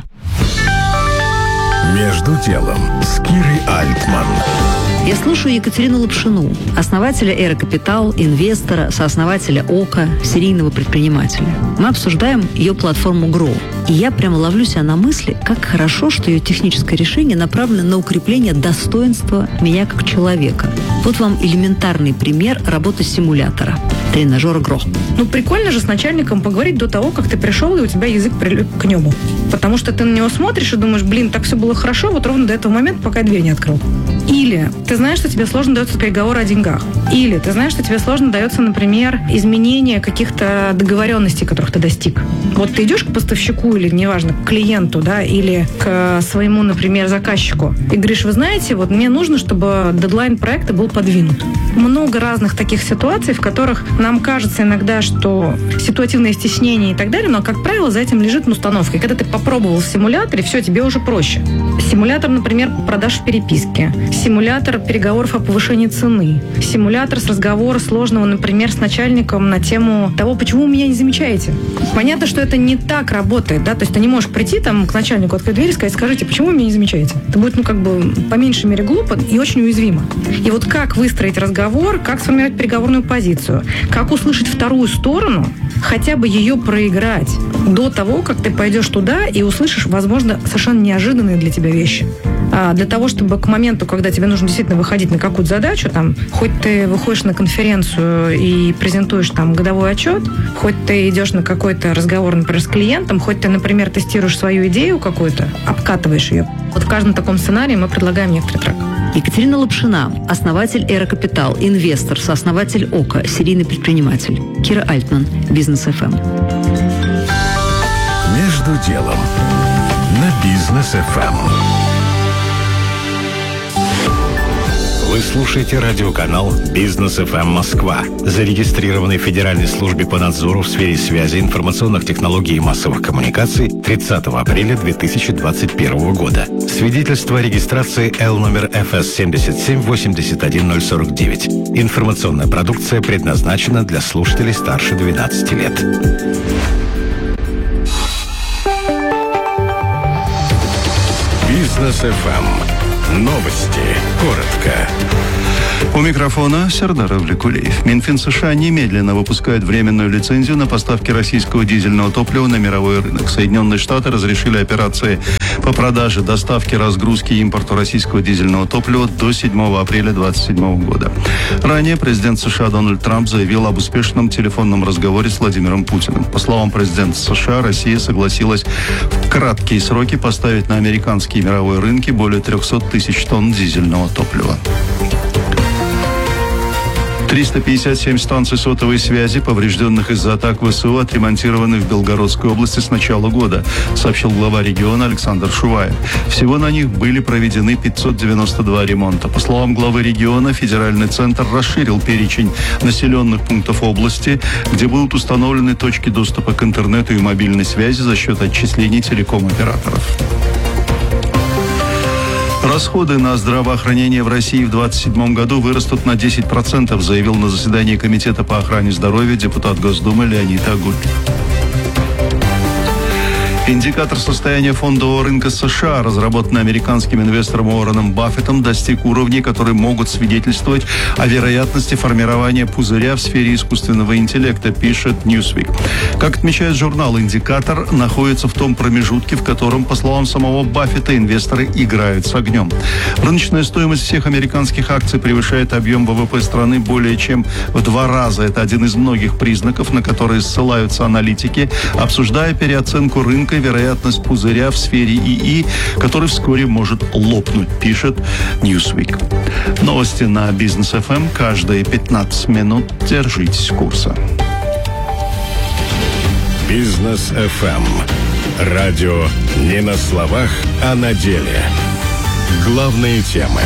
Между делом с Кирой Альтман. Я слушаю Екатерину Лапшину, основателя «Эра Капитал», инвестора, сооснователя ОКО, серийного предпринимателя. Мы обсуждаем ее платформу «Grow». И я прямо ловлю себя на мысли, как хорошо, что ее техническое решение направлено на укрепление достоинства меня как человека. Вот вам элементарный пример работы симулятора. Тренажера «Grow». Прикольно же с начальником поговорить до того, как ты пришел, и у тебя язык прилип к небу. Потому что ты на него смотришь и думаешь, так все было хорошо, вот ровно до этого момента, пока я дверь не открыл. Или ты знаешь, что тебе сложно дается переговор о деньгах. Или ты знаешь, что тебе сложно дается, например, изменение каких-то договоренностей, которых ты достиг. Вот ты идешь к поставщику или, неважно, к клиенту, или к своему, например, заказчику, и говоришь, вы знаете, мне нужно, чтобы дедлайн проекта был подвинут. Много разных таких ситуаций, в которых нам кажется иногда, что ситуативное стеснение и так далее, но, как правило, за этим лежит установка. И когда ты попробовал в симуляторе, все, тебе уже проще. Симулятор, например, продаж в переписке. Симулятор переговоров о повышении цены. Симулятор с разговора сложного, например, с начальником на тему того, почему вы меня не замечаете. Понятно, что это не так работает, да, то есть ты не можешь прийти там к начальнику, открыть дверь и сказать: скажите, почему вы меня не замечаете? Это будет, по меньшей мере глупо и очень уязвимо. И вот как выстроить разговор, как сформировать переговорную позицию, как услышать вторую сторону, хотя бы ее проиграть до того, как ты пойдешь туда и услышишь, возможно, совершенно неожиданные для тебя вещи. Для того, чтобы к моменту, когда тебе нужно действительно выходить на какую-то задачу, там, хоть ты выходишь на конференцию и презентуешь там годовой отчет, хоть ты идешь на какой-то разговор, например, с клиентом, хоть ты, например, тестируешь свою идею какую-то, обкатываешь ее. Вот в каждом таком сценарии мы предлагаем некоторый трек. Екатерина Лапшина, основатель Эра Капитал, инвестор, сооснователь ОКО, серийный предприниматель. Кира Альтман, Бизнес ФМ. Между делом на Бизнес ФМ. Вы слушаете радиоканал «Бизнес ФМ Москва», зарегистрированный в Федеральной службе по надзору в сфере связи, информационных технологий и массовых коммуникаций 30 апреля 2021 года. Свидетельство о регистрации Л номер ФС 7781049. Информационная продукция предназначена для слушателей старше 12 лет. Бизнес ФМ. Новости. Коротко. У микрофона Сердар Авликулеев. Минфин США немедленно выпускает временную лицензию на поставки российского дизельного топлива на мировой рынок. Соединенные Штаты разрешили операции по продаже, доставке, разгрузке и импорту российского дизельного топлива до 7 апреля 2027 года. Ранее президент США Дональд Трамп заявил об успешном телефонном разговоре с Владимиром Путиным. По словам президента США, Россия согласилась в краткие сроки поставить на американские и мировые рынки более 300 тысяч тонн дизельного топлива. 357 станций сотовой связи, поврежденных из-за атак ВСУ, отремонтированы в Белгородской области с начала года, сообщил глава региона Александр Шуваев. Всего на них были проведены 592 ремонта. По словам главы региона, федеральный центр расширил перечень населенных пунктов области, где будут установлены точки доступа к интернету и мобильной связи за счет отчислений телеком-операторов. Расходы на здравоохранение в России в 2027 году вырастут на 10%, заявил на заседании Комитета по охране здоровья депутат Госдумы Леонид Агуль. Индикатор состояния фондового рынка США, разработанный американским инвестором Уорреном Баффетом, достиг уровней, которые могут свидетельствовать о вероятности формирования пузыря в сфере искусственного интеллекта, пишет Newsweek. Как отмечает журнал, индикатор находится в том промежутке, в котором, по словам самого Баффета, инвесторы играют с огнем. Рыночная стоимость всех американских акций превышает объем ВВП страны более чем в 2 раза. Это один из многих признаков, на которые ссылаются аналитики, обсуждая переоценку рынка и вероятность пузыря в сфере ИИ, который вскоре может лопнуть, пишет Newsweek. Новости на Бизнес ФМ каждые 15 минут. Держитесь курса. Бизнес ФМ. Радио не на словах, а на деле. Главные темы.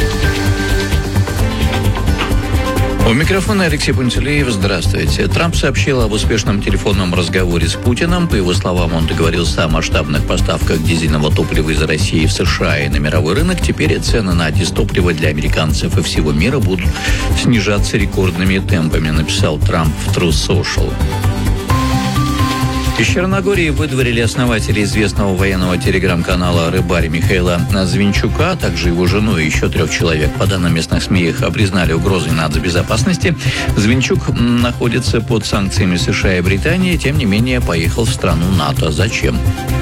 У микрофона Алексей Пантелеев. Здравствуйте. Трамп сообщил об успешном телефонном разговоре с Путиным. По его словам, он договорился о масштабных поставках дизельного топлива из России в США и на мировой рынок. Теперь цены на дизтопливо для американцев и всего мира будут снижаться рекордными темпами, написал Трамп в Truth Social. Из Черногории выдворили основателя известного военного телеграм-канала «Рыбарь» Михаила Звинчука, а также его жену и еще 3 человек. По данным местных СМИ, их признали угрозой нацбезопасности. Звинчук находится под санкциями США и Британии, тем не менее поехал в страну НАТО. Зачем?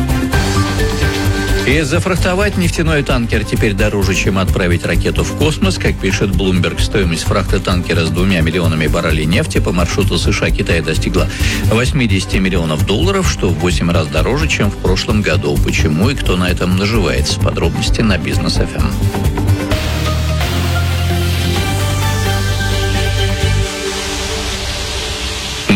И зафрахтовать нефтяной танкер теперь дороже, чем отправить ракету в космос. Как пишет Bloomberg, стоимость фрахта танкера с 2 миллионами баррелей нефти по маршруту США-Китай достигла $80 миллионов, что в 8 раз дороже, чем в прошлом году. Почему и кто на этом наживается? Подробности на Бизнес ФМ.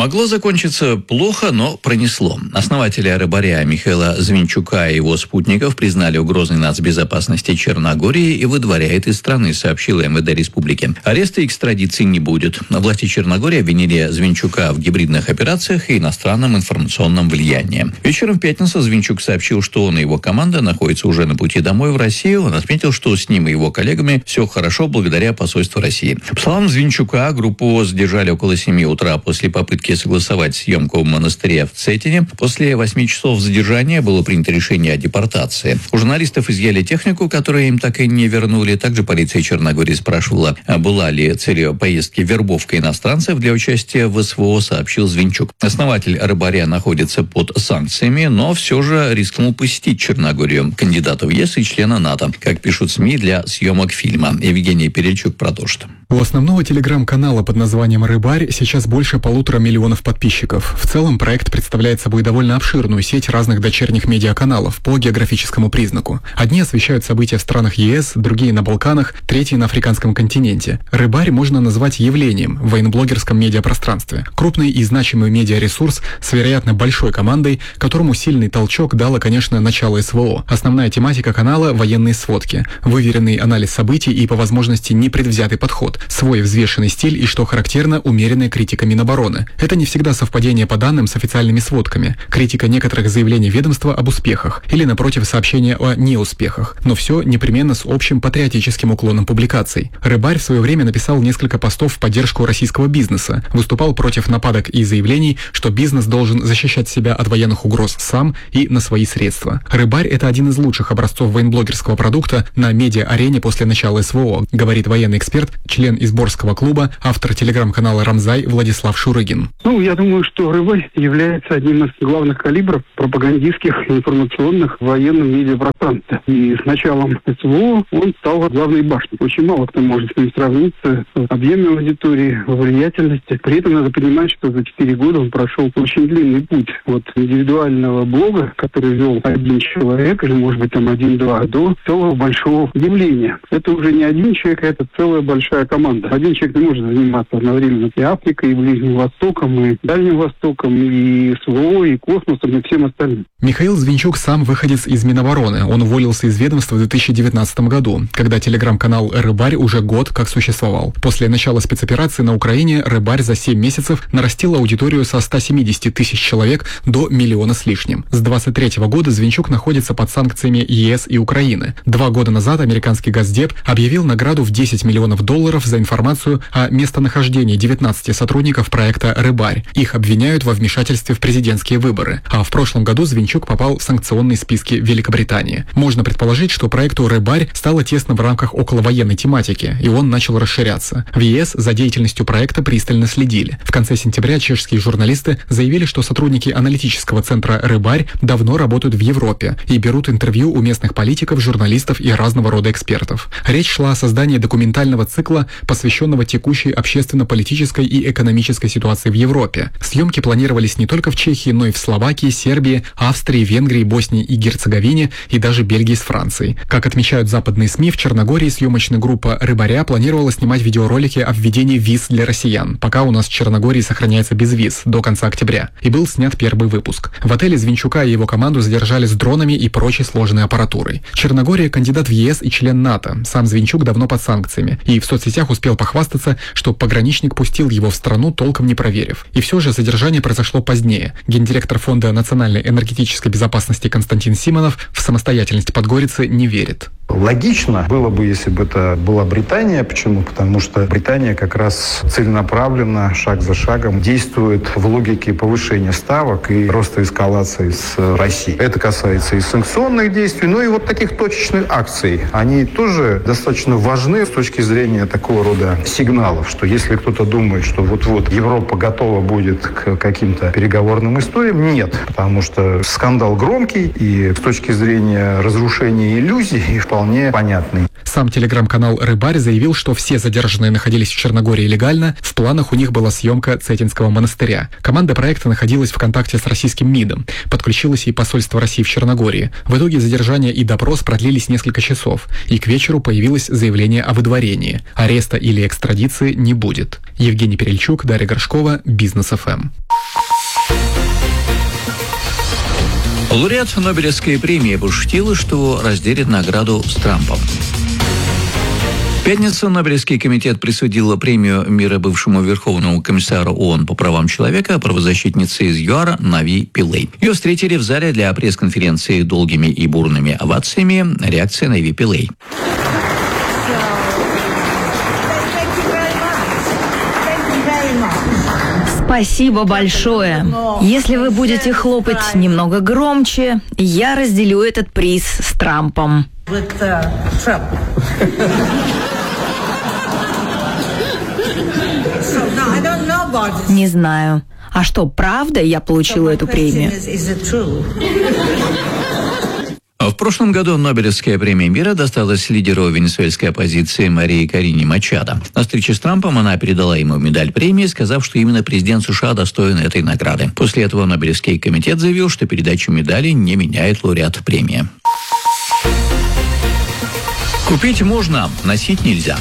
Могло закончиться плохо, но пронесло. Основателя Рыбаря Михаила Звинчука и его спутников признали угрозой нацбезопасности Черногории и выдворяет из страны, сообщила МВД республики. Ареста и экстрадиции не будет. Власти Черногории обвинили Звинчука в гибридных операциях и иностранном информационном влиянии. Вечером в пятницу Звинчук сообщил, что он и его команда находятся уже на пути домой в Россию. Он отметил, что с ним и его коллегами все хорошо благодаря посольству России. По словам Звинчука, группу задержали около 7 утра после попытки согласовать съемку в монастыре в Цетине. После 8 часов задержания было принято решение о депортации. У журналистов изъяли технику, которую им так и не вернули. Также полиция Черногории спрашивала, была ли целью поездки вербовка иностранцев для участия в СВО, сообщил Звинчук. Основатель Рыбаря находится под санкциями, но все же рискнул посетить Черногорию, кандидата в ЕС и члена НАТО, как пишут СМИ для съемок фильма. Евгений Перельчук продолжит. У основного телеграм-канала под названием «Рыбарь» сейчас больше 1,5 миллиона подписчиков. В целом проект представляет собой довольно обширную сеть разных дочерних медиаканалов по географическому признаку. Одни освещают события в странах ЕС, другие на Балканах, третьи на африканском континенте. «Рыбарь» можно назвать явлением в военноблогерском медиапространстве. Крупный и значимый медиаресурс с вероятно большой командой, которому сильный толчок дало, конечно, начало СВО. Основная тематика канала – военные сводки, выверенный анализ событий и, по возможности, непредвзятый подход, свой взвешенный стиль и, что характерно, умеренная критика Минобороны. Это не всегда совпадение по данным с официальными сводками, критика некоторых заявлений ведомства об успехах или, напротив, сообщения о неуспехах, но все непременно с общим патриотическим уклоном публикаций. Рыбарь в свое время написал несколько постов в поддержку российского бизнеса, выступал против нападок и заявлений, что бизнес должен защищать себя от военных угроз сам и на свои средства. Рыбарь – это один из лучших образцов военблогерского продукта на медиа-арене после начала СВО, говорит военный эксперт, член Изборского клуба, автор телеграм-канала «Рамзай» Владислав Шурыгин. Я думаю, что «Рыбарь» является одним из главных калибров пропагандистских информационных военных медиапространств. И с началом СВО он стал главной башней. Очень мало кто может с ним сравниться в объеме аудитории, в влиятельности. При этом надо понимать, что за 4 года он прошел очень длинный путь от индивидуального блога, который вел один человек, или, может быть, там 1-2, до целого большого явления. Это уже не один человек, это целая большая команда. Один человек не может заниматься одновременно и Африкой, и Ближним Востоком, и Дальним Востоком, и СВО, и космосом, и всем остальным. Михаил Звинчук сам выходец из Минобороны. Он уволился из ведомства в 2019 году, когда телеграм-канал «Рыбарь» уже год как существовал. После начала спецоперации на Украине «Рыбарь» за 7 месяцев нарастил аудиторию со 170 тысяч человек до 1 миллиона с лишним. С 2023 года Звинчук находится под санкциями ЕС и Украины. 2 года назад американский Госдеп объявил награду в $10 миллионов за информацию о местонахождении 19 сотрудников проекта «Рыбарь». Их обвиняют во вмешательстве в президентские выборы. А в прошлом году Звинчук попал в санкционные списки Великобритании. Можно предположить, что проекту «Рыбарь» стало тесно в рамках околовоенной тематики, и он начал расширяться. В ЕС за деятельностью проекта пристально следили. В конце сентября чешские журналисты заявили, что сотрудники аналитического центра «Рыбарь» давно работают в Европе и берут интервью у местных политиков, журналистов и разного рода экспертов. Речь шла о создании документального цикла, посвященного текущей общественно-политической и экономической ситуации в Европе. Съемки планировались не только в Чехии, но и в Словакии, Сербии, Австрии, Венгрии, Боснии и Герцеговине и даже Бельгии с Францией. Как отмечают западные СМИ, в Черногории съемочная группа «Рыбаря» планировала снимать видеоролики о введении виз для россиян, пока у нас в Черногории сохраняется безвиз до конца октября. И был снят первый выпуск. В отеле Звинчука и его команду задержали с дронами и прочей сложной аппаратурой. Черногория – кандидат в ЕС и член НАТО. Сам Звинчук давно под санкциями. И в соцсетях успел похвастаться, что пограничник пустил его в страну, толком не проверив. И все же задержание произошло позднее. Гендиректор Фонда национальной энергетической безопасности Константин Симонов в самостоятельность Подгорицы не верит. Логично было бы, если бы это была Британия. Почему? Потому что Британия как раз целенаправленно, шаг за шагом действует в логике повышения ставок и роста эскалации с Россией. Это касается и санкционных действий, но и вот таких точечных акций. Они тоже достаточно важны с точки зрения такого рода сигналов, что если кто-то думает, что вот-вот Европа готова будет к каким-то переговорным историям, нет. Потому что скандал громкий, и с точки зрения разрушения иллюзий, вполне понятный. Сам телеграм-канал «Рыбарь» заявил, что все задержанные находились в Черногории легально, в планах у них была съемка Цетинского монастыря. Команда проекта находилась в контакте с российским МИДом, подключилось и посольство России в Черногории. В итоге задержание и допрос продлились несколько часов, и к вечеру появилось заявление о выдворении. Ареста или экстрадиции не будет. Евгений Перельчук, Дарья Горшкова, Бизнес ФМ. Лауреат Нобелевской премии пошутил, что разделит награду с Трампом. В пятницу Нобелевский комитет присудил премию мира бывшему Верховному комиссару ООН по правам человека, правозащитнице из ЮАР Нави Пиллей. Ее встретили в зале для пресс-конференции долгими и бурными овациями. Реакция Нави Пиллей. Спасибо большое. Если вы будете хлопать немного громче, я разделю этот приз с Трампом. Не знаю. А что, правда я получила эту премию? В прошлом году Нобелевская премия мира досталась лидеру венесуэльской оппозиции Марии Корине Мачадо. На встрече с Трампом она передала ему медаль премии, сказав, что именно президент США достоин этой награды. После этого Нобелевский комитет заявил, что передачу медали не меняет лауреат премии. Купить можно, носить нельзя.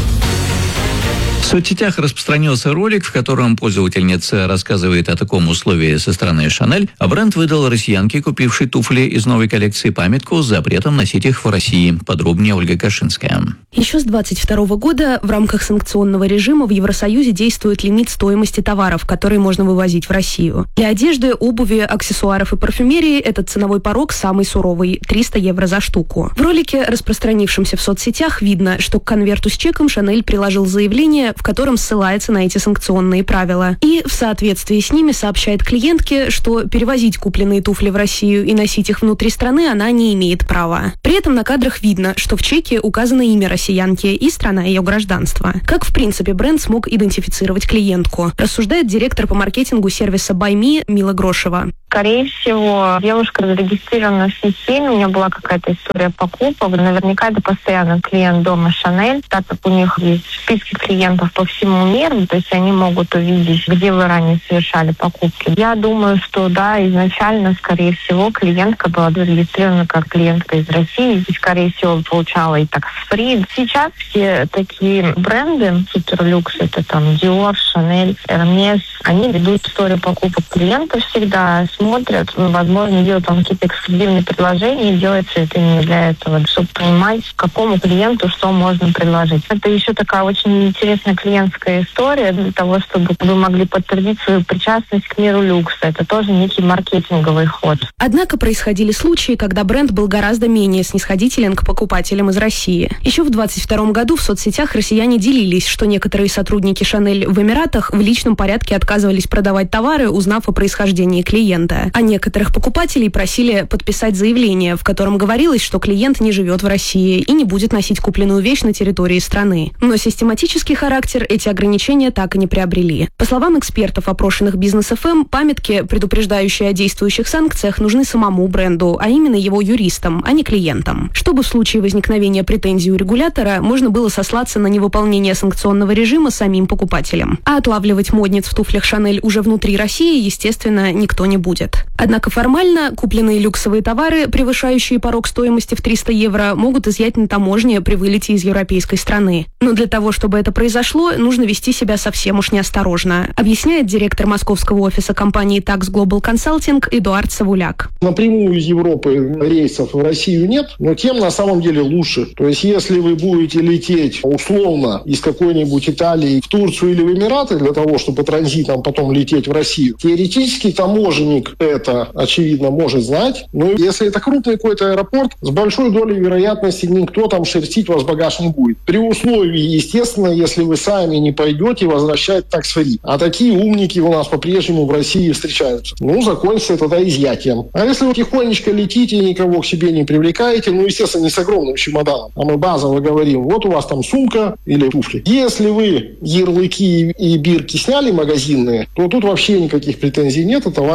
В соцсетях распространился ролик, в котором пользовательница рассказывает о таком условии со стороны Шанель, а бренд выдал россиянке, купившей туфли из новой коллекции, памятку с запретом носить их в России. Подробнее Ольга Кашинская. Еще с 2022 года в рамках санкционного режима в Евросоюзе действует лимит стоимости товаров, которые можно вывозить в Россию. Для одежды, обуви, аксессуаров и парфюмерии этот ценовой порог самый суровый – 300 евро за штуку. В ролике, распространившемся в соцсетях, видно, что к конверту с чеком Шанель приложил заявление, в котором ссылается на эти санкционные правила. И в соответствии с ними сообщает клиентке, что перевозить купленные туфли в Россию и носить их внутри страны она не имеет права. При этом на кадрах видно, что в чеке указано имя россиянки и страна ее гражданства. Как, в принципе, бренд смог идентифицировать клиентку, рассуждает директор по маркетингу сервиса Buy Me Мила Грошева. Скорее всего, девушка зарегистрирована в системе, у нее была какая-то история покупок. Наверняка это постоянный клиент дома Шанель, так как у них есть списки клиентов по всему миру, то есть они могут увидеть, где вы ранее совершали покупки. Я думаю, что да, изначально, скорее всего, клиентка была зарегистрирована как клиентка из России, и, скорее всего, получала и так фри. Сейчас все такие бренды, суперлюкс, это там Dior, Chanel, Hermes, они ведут историю покупок клиентов всегда, смотрят, возможно, делают там какие-то эксклюзивные предложения, и делается это именно для этого, чтобы понимать, какому клиенту что можно предложить. Это еще такая очень интересная клиентская история для того, чтобы вы могли подтвердить свою причастность к миру люкса. Это тоже некий маркетинговый ход. Однако происходили случаи, когда бренд был гораздо менее снисходителен к покупателям из России. Еще в 2022 году в соцсетях россияне делились, что некоторые сотрудники Шанель в Эмиратах в личном порядке отказывались продавать товары, узнав о происхождении клиента. А некоторых покупателей просили подписать заявление, в котором говорилось, что клиент не живет в России и не будет носить купленную вещь на территории страны. Но систематический характер эти ограничения так и не приобрели. По словам экспертов, опрошенных Бизнес ФМ, памятки, предупреждающие о действующих санкциях, нужны самому бренду, а именно его юристам, а не клиентам. Чтобы в случае возникновения претензий у регулятора можно было сослаться на невыполнение санкционного режима самим покупателям. А отлавливать модниц в туфлях Шанель уже внутри России, естественно, никто не будет. Однако формально купленные люксовые товары, превышающие порог стоимости в 300 евро, могут изъять на таможне при вылете из европейской страны. Но для того, чтобы это произошло, нужно вести себя совсем уж неосторожно, объясняет директор московского офиса компании Tax Global Consulting Эдуард Савуляк. Напрямую из Европы рейсов в Россию нет, но тем на самом деле лучше. То есть если вы будете лететь условно из какой-нибудь Италии в Турцию или в Эмираты для того, чтобы транзитом потом лететь в Россию, теоретически таможенник это, очевидно, может знать. Но если это крупный какой-то аэропорт, с большой долей вероятности никто там шерстить вас багаж не будет. При условии, естественно, если вы сами не пойдете возвращать такс-фри. А такие умники у нас по-прежнему в России встречаются. Закончится тогда изъятием. А если вы тихонечко летите и никого к себе не привлекаете, естественно, не с огромным чемоданом, а мы базово говорим, вот у вас там сумка или туфли. Если вы ярлыки и бирки сняли магазинные, то тут вообще никаких претензий нет, это ваши личные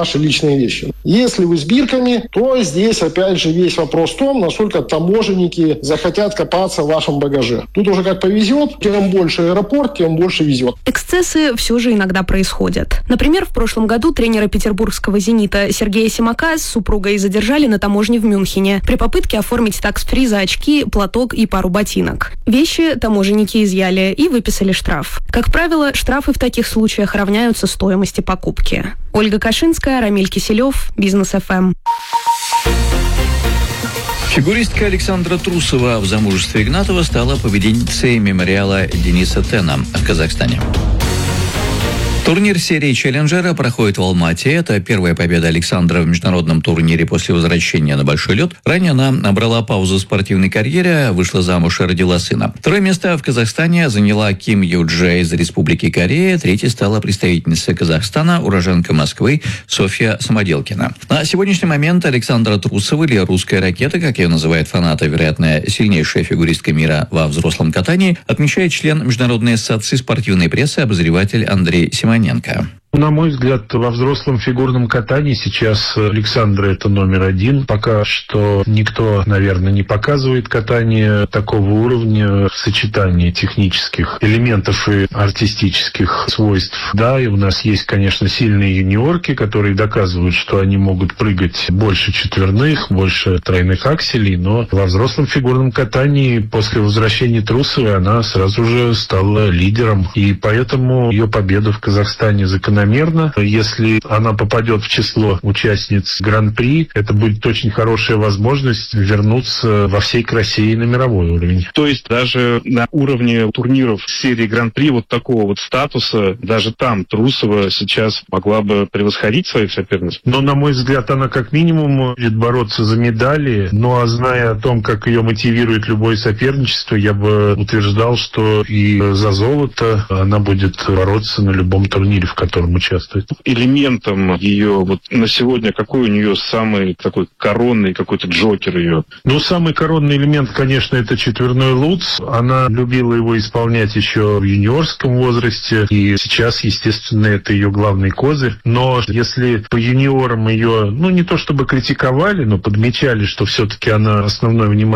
различные вещи. Если вы с бирками, то здесь, опять же, весь вопрос в том, насколько таможенники захотят копаться в вашем багаже. Тут уже как повезет, тем больше аэропорт, тем больше везет. Эксцессы все же иногда происходят. Например, в прошлом году тренера петербургского «Зенита» Сергея Симака с супругой задержали на таможне в Мюнхене при попытке оформить такс-фри за очки, платок и пару ботинок. Вещи таможенники изъяли и выписали штраф. Как правило, штрафы в таких случаях равняются стоимости покупки. Ольга Кашинская, Рамиль Киселев, Бизнес ФМ. Фигуристка Александра Трусова в замужестве Игнатова стала победительницей мемориала Дениса Тена в Казахстане. Турнир серии «Челленджера» проходит в Алмате. Это первая победа Александра в международном турнире после возвращения на большой лед. Ранее она набрала паузу в спортивной карьере, вышла замуж и родила сына. Второе место в Казахстане заняла Ким Ю-Джей из Республики Корея. Третьей стала представительница Казахстана, уроженка Москвы Софья Самоделкина. На сегодняшний момент Александра Трусова, или «Русская ракета», как ее называют фанаты, вероятно, сильнейшая фигуристка мира во взрослом катании, отмечает член Международной ассоциации спортивной прессы, обозреватель Андрей Симоненко. На мой взгляд, во взрослом фигурном катании сейчас Александра это номер один. Пока что никто, наверное, не показывает катание такого уровня в сочетании технических элементов и артистических свойств. Да, и у нас есть, конечно, сильные юниорки, которые доказывают, что они могут прыгать больше четверных, больше тройных акселей, но во взрослом фигурном катании после возвращения Трусовой она сразу же стала лидером. И поэтому ее победа в Казахстане закономерна. Если она попадет в число участниц Гран-при, это будет очень хорошая возможность вернуться во всей красе и на мировой уровень. То есть даже на уровне турниров серии Гран-при вот такого вот статуса, даже там Трусова сейчас могла бы превосходить своих соперниц? Но, на мой взгляд, она как минимум будет бороться за медали. Ну, а зная о том, как ее мотивирует любое соперничество, я бы утверждал, что и за золото она будет бороться на любом турнире, в котором участвует. Элементом ее вот на сегодня, какой у нее самый такой коронный какой-то джокер ее? Ну, самый коронный элемент, конечно, это четверной лутс. Она любила его исполнять еще в юниорском возрасте, и сейчас, естественно, это ее главный козырь. Но если по юниорам ее, ну, не то чтобы критиковали, но подмечали, что все-таки она основное внимание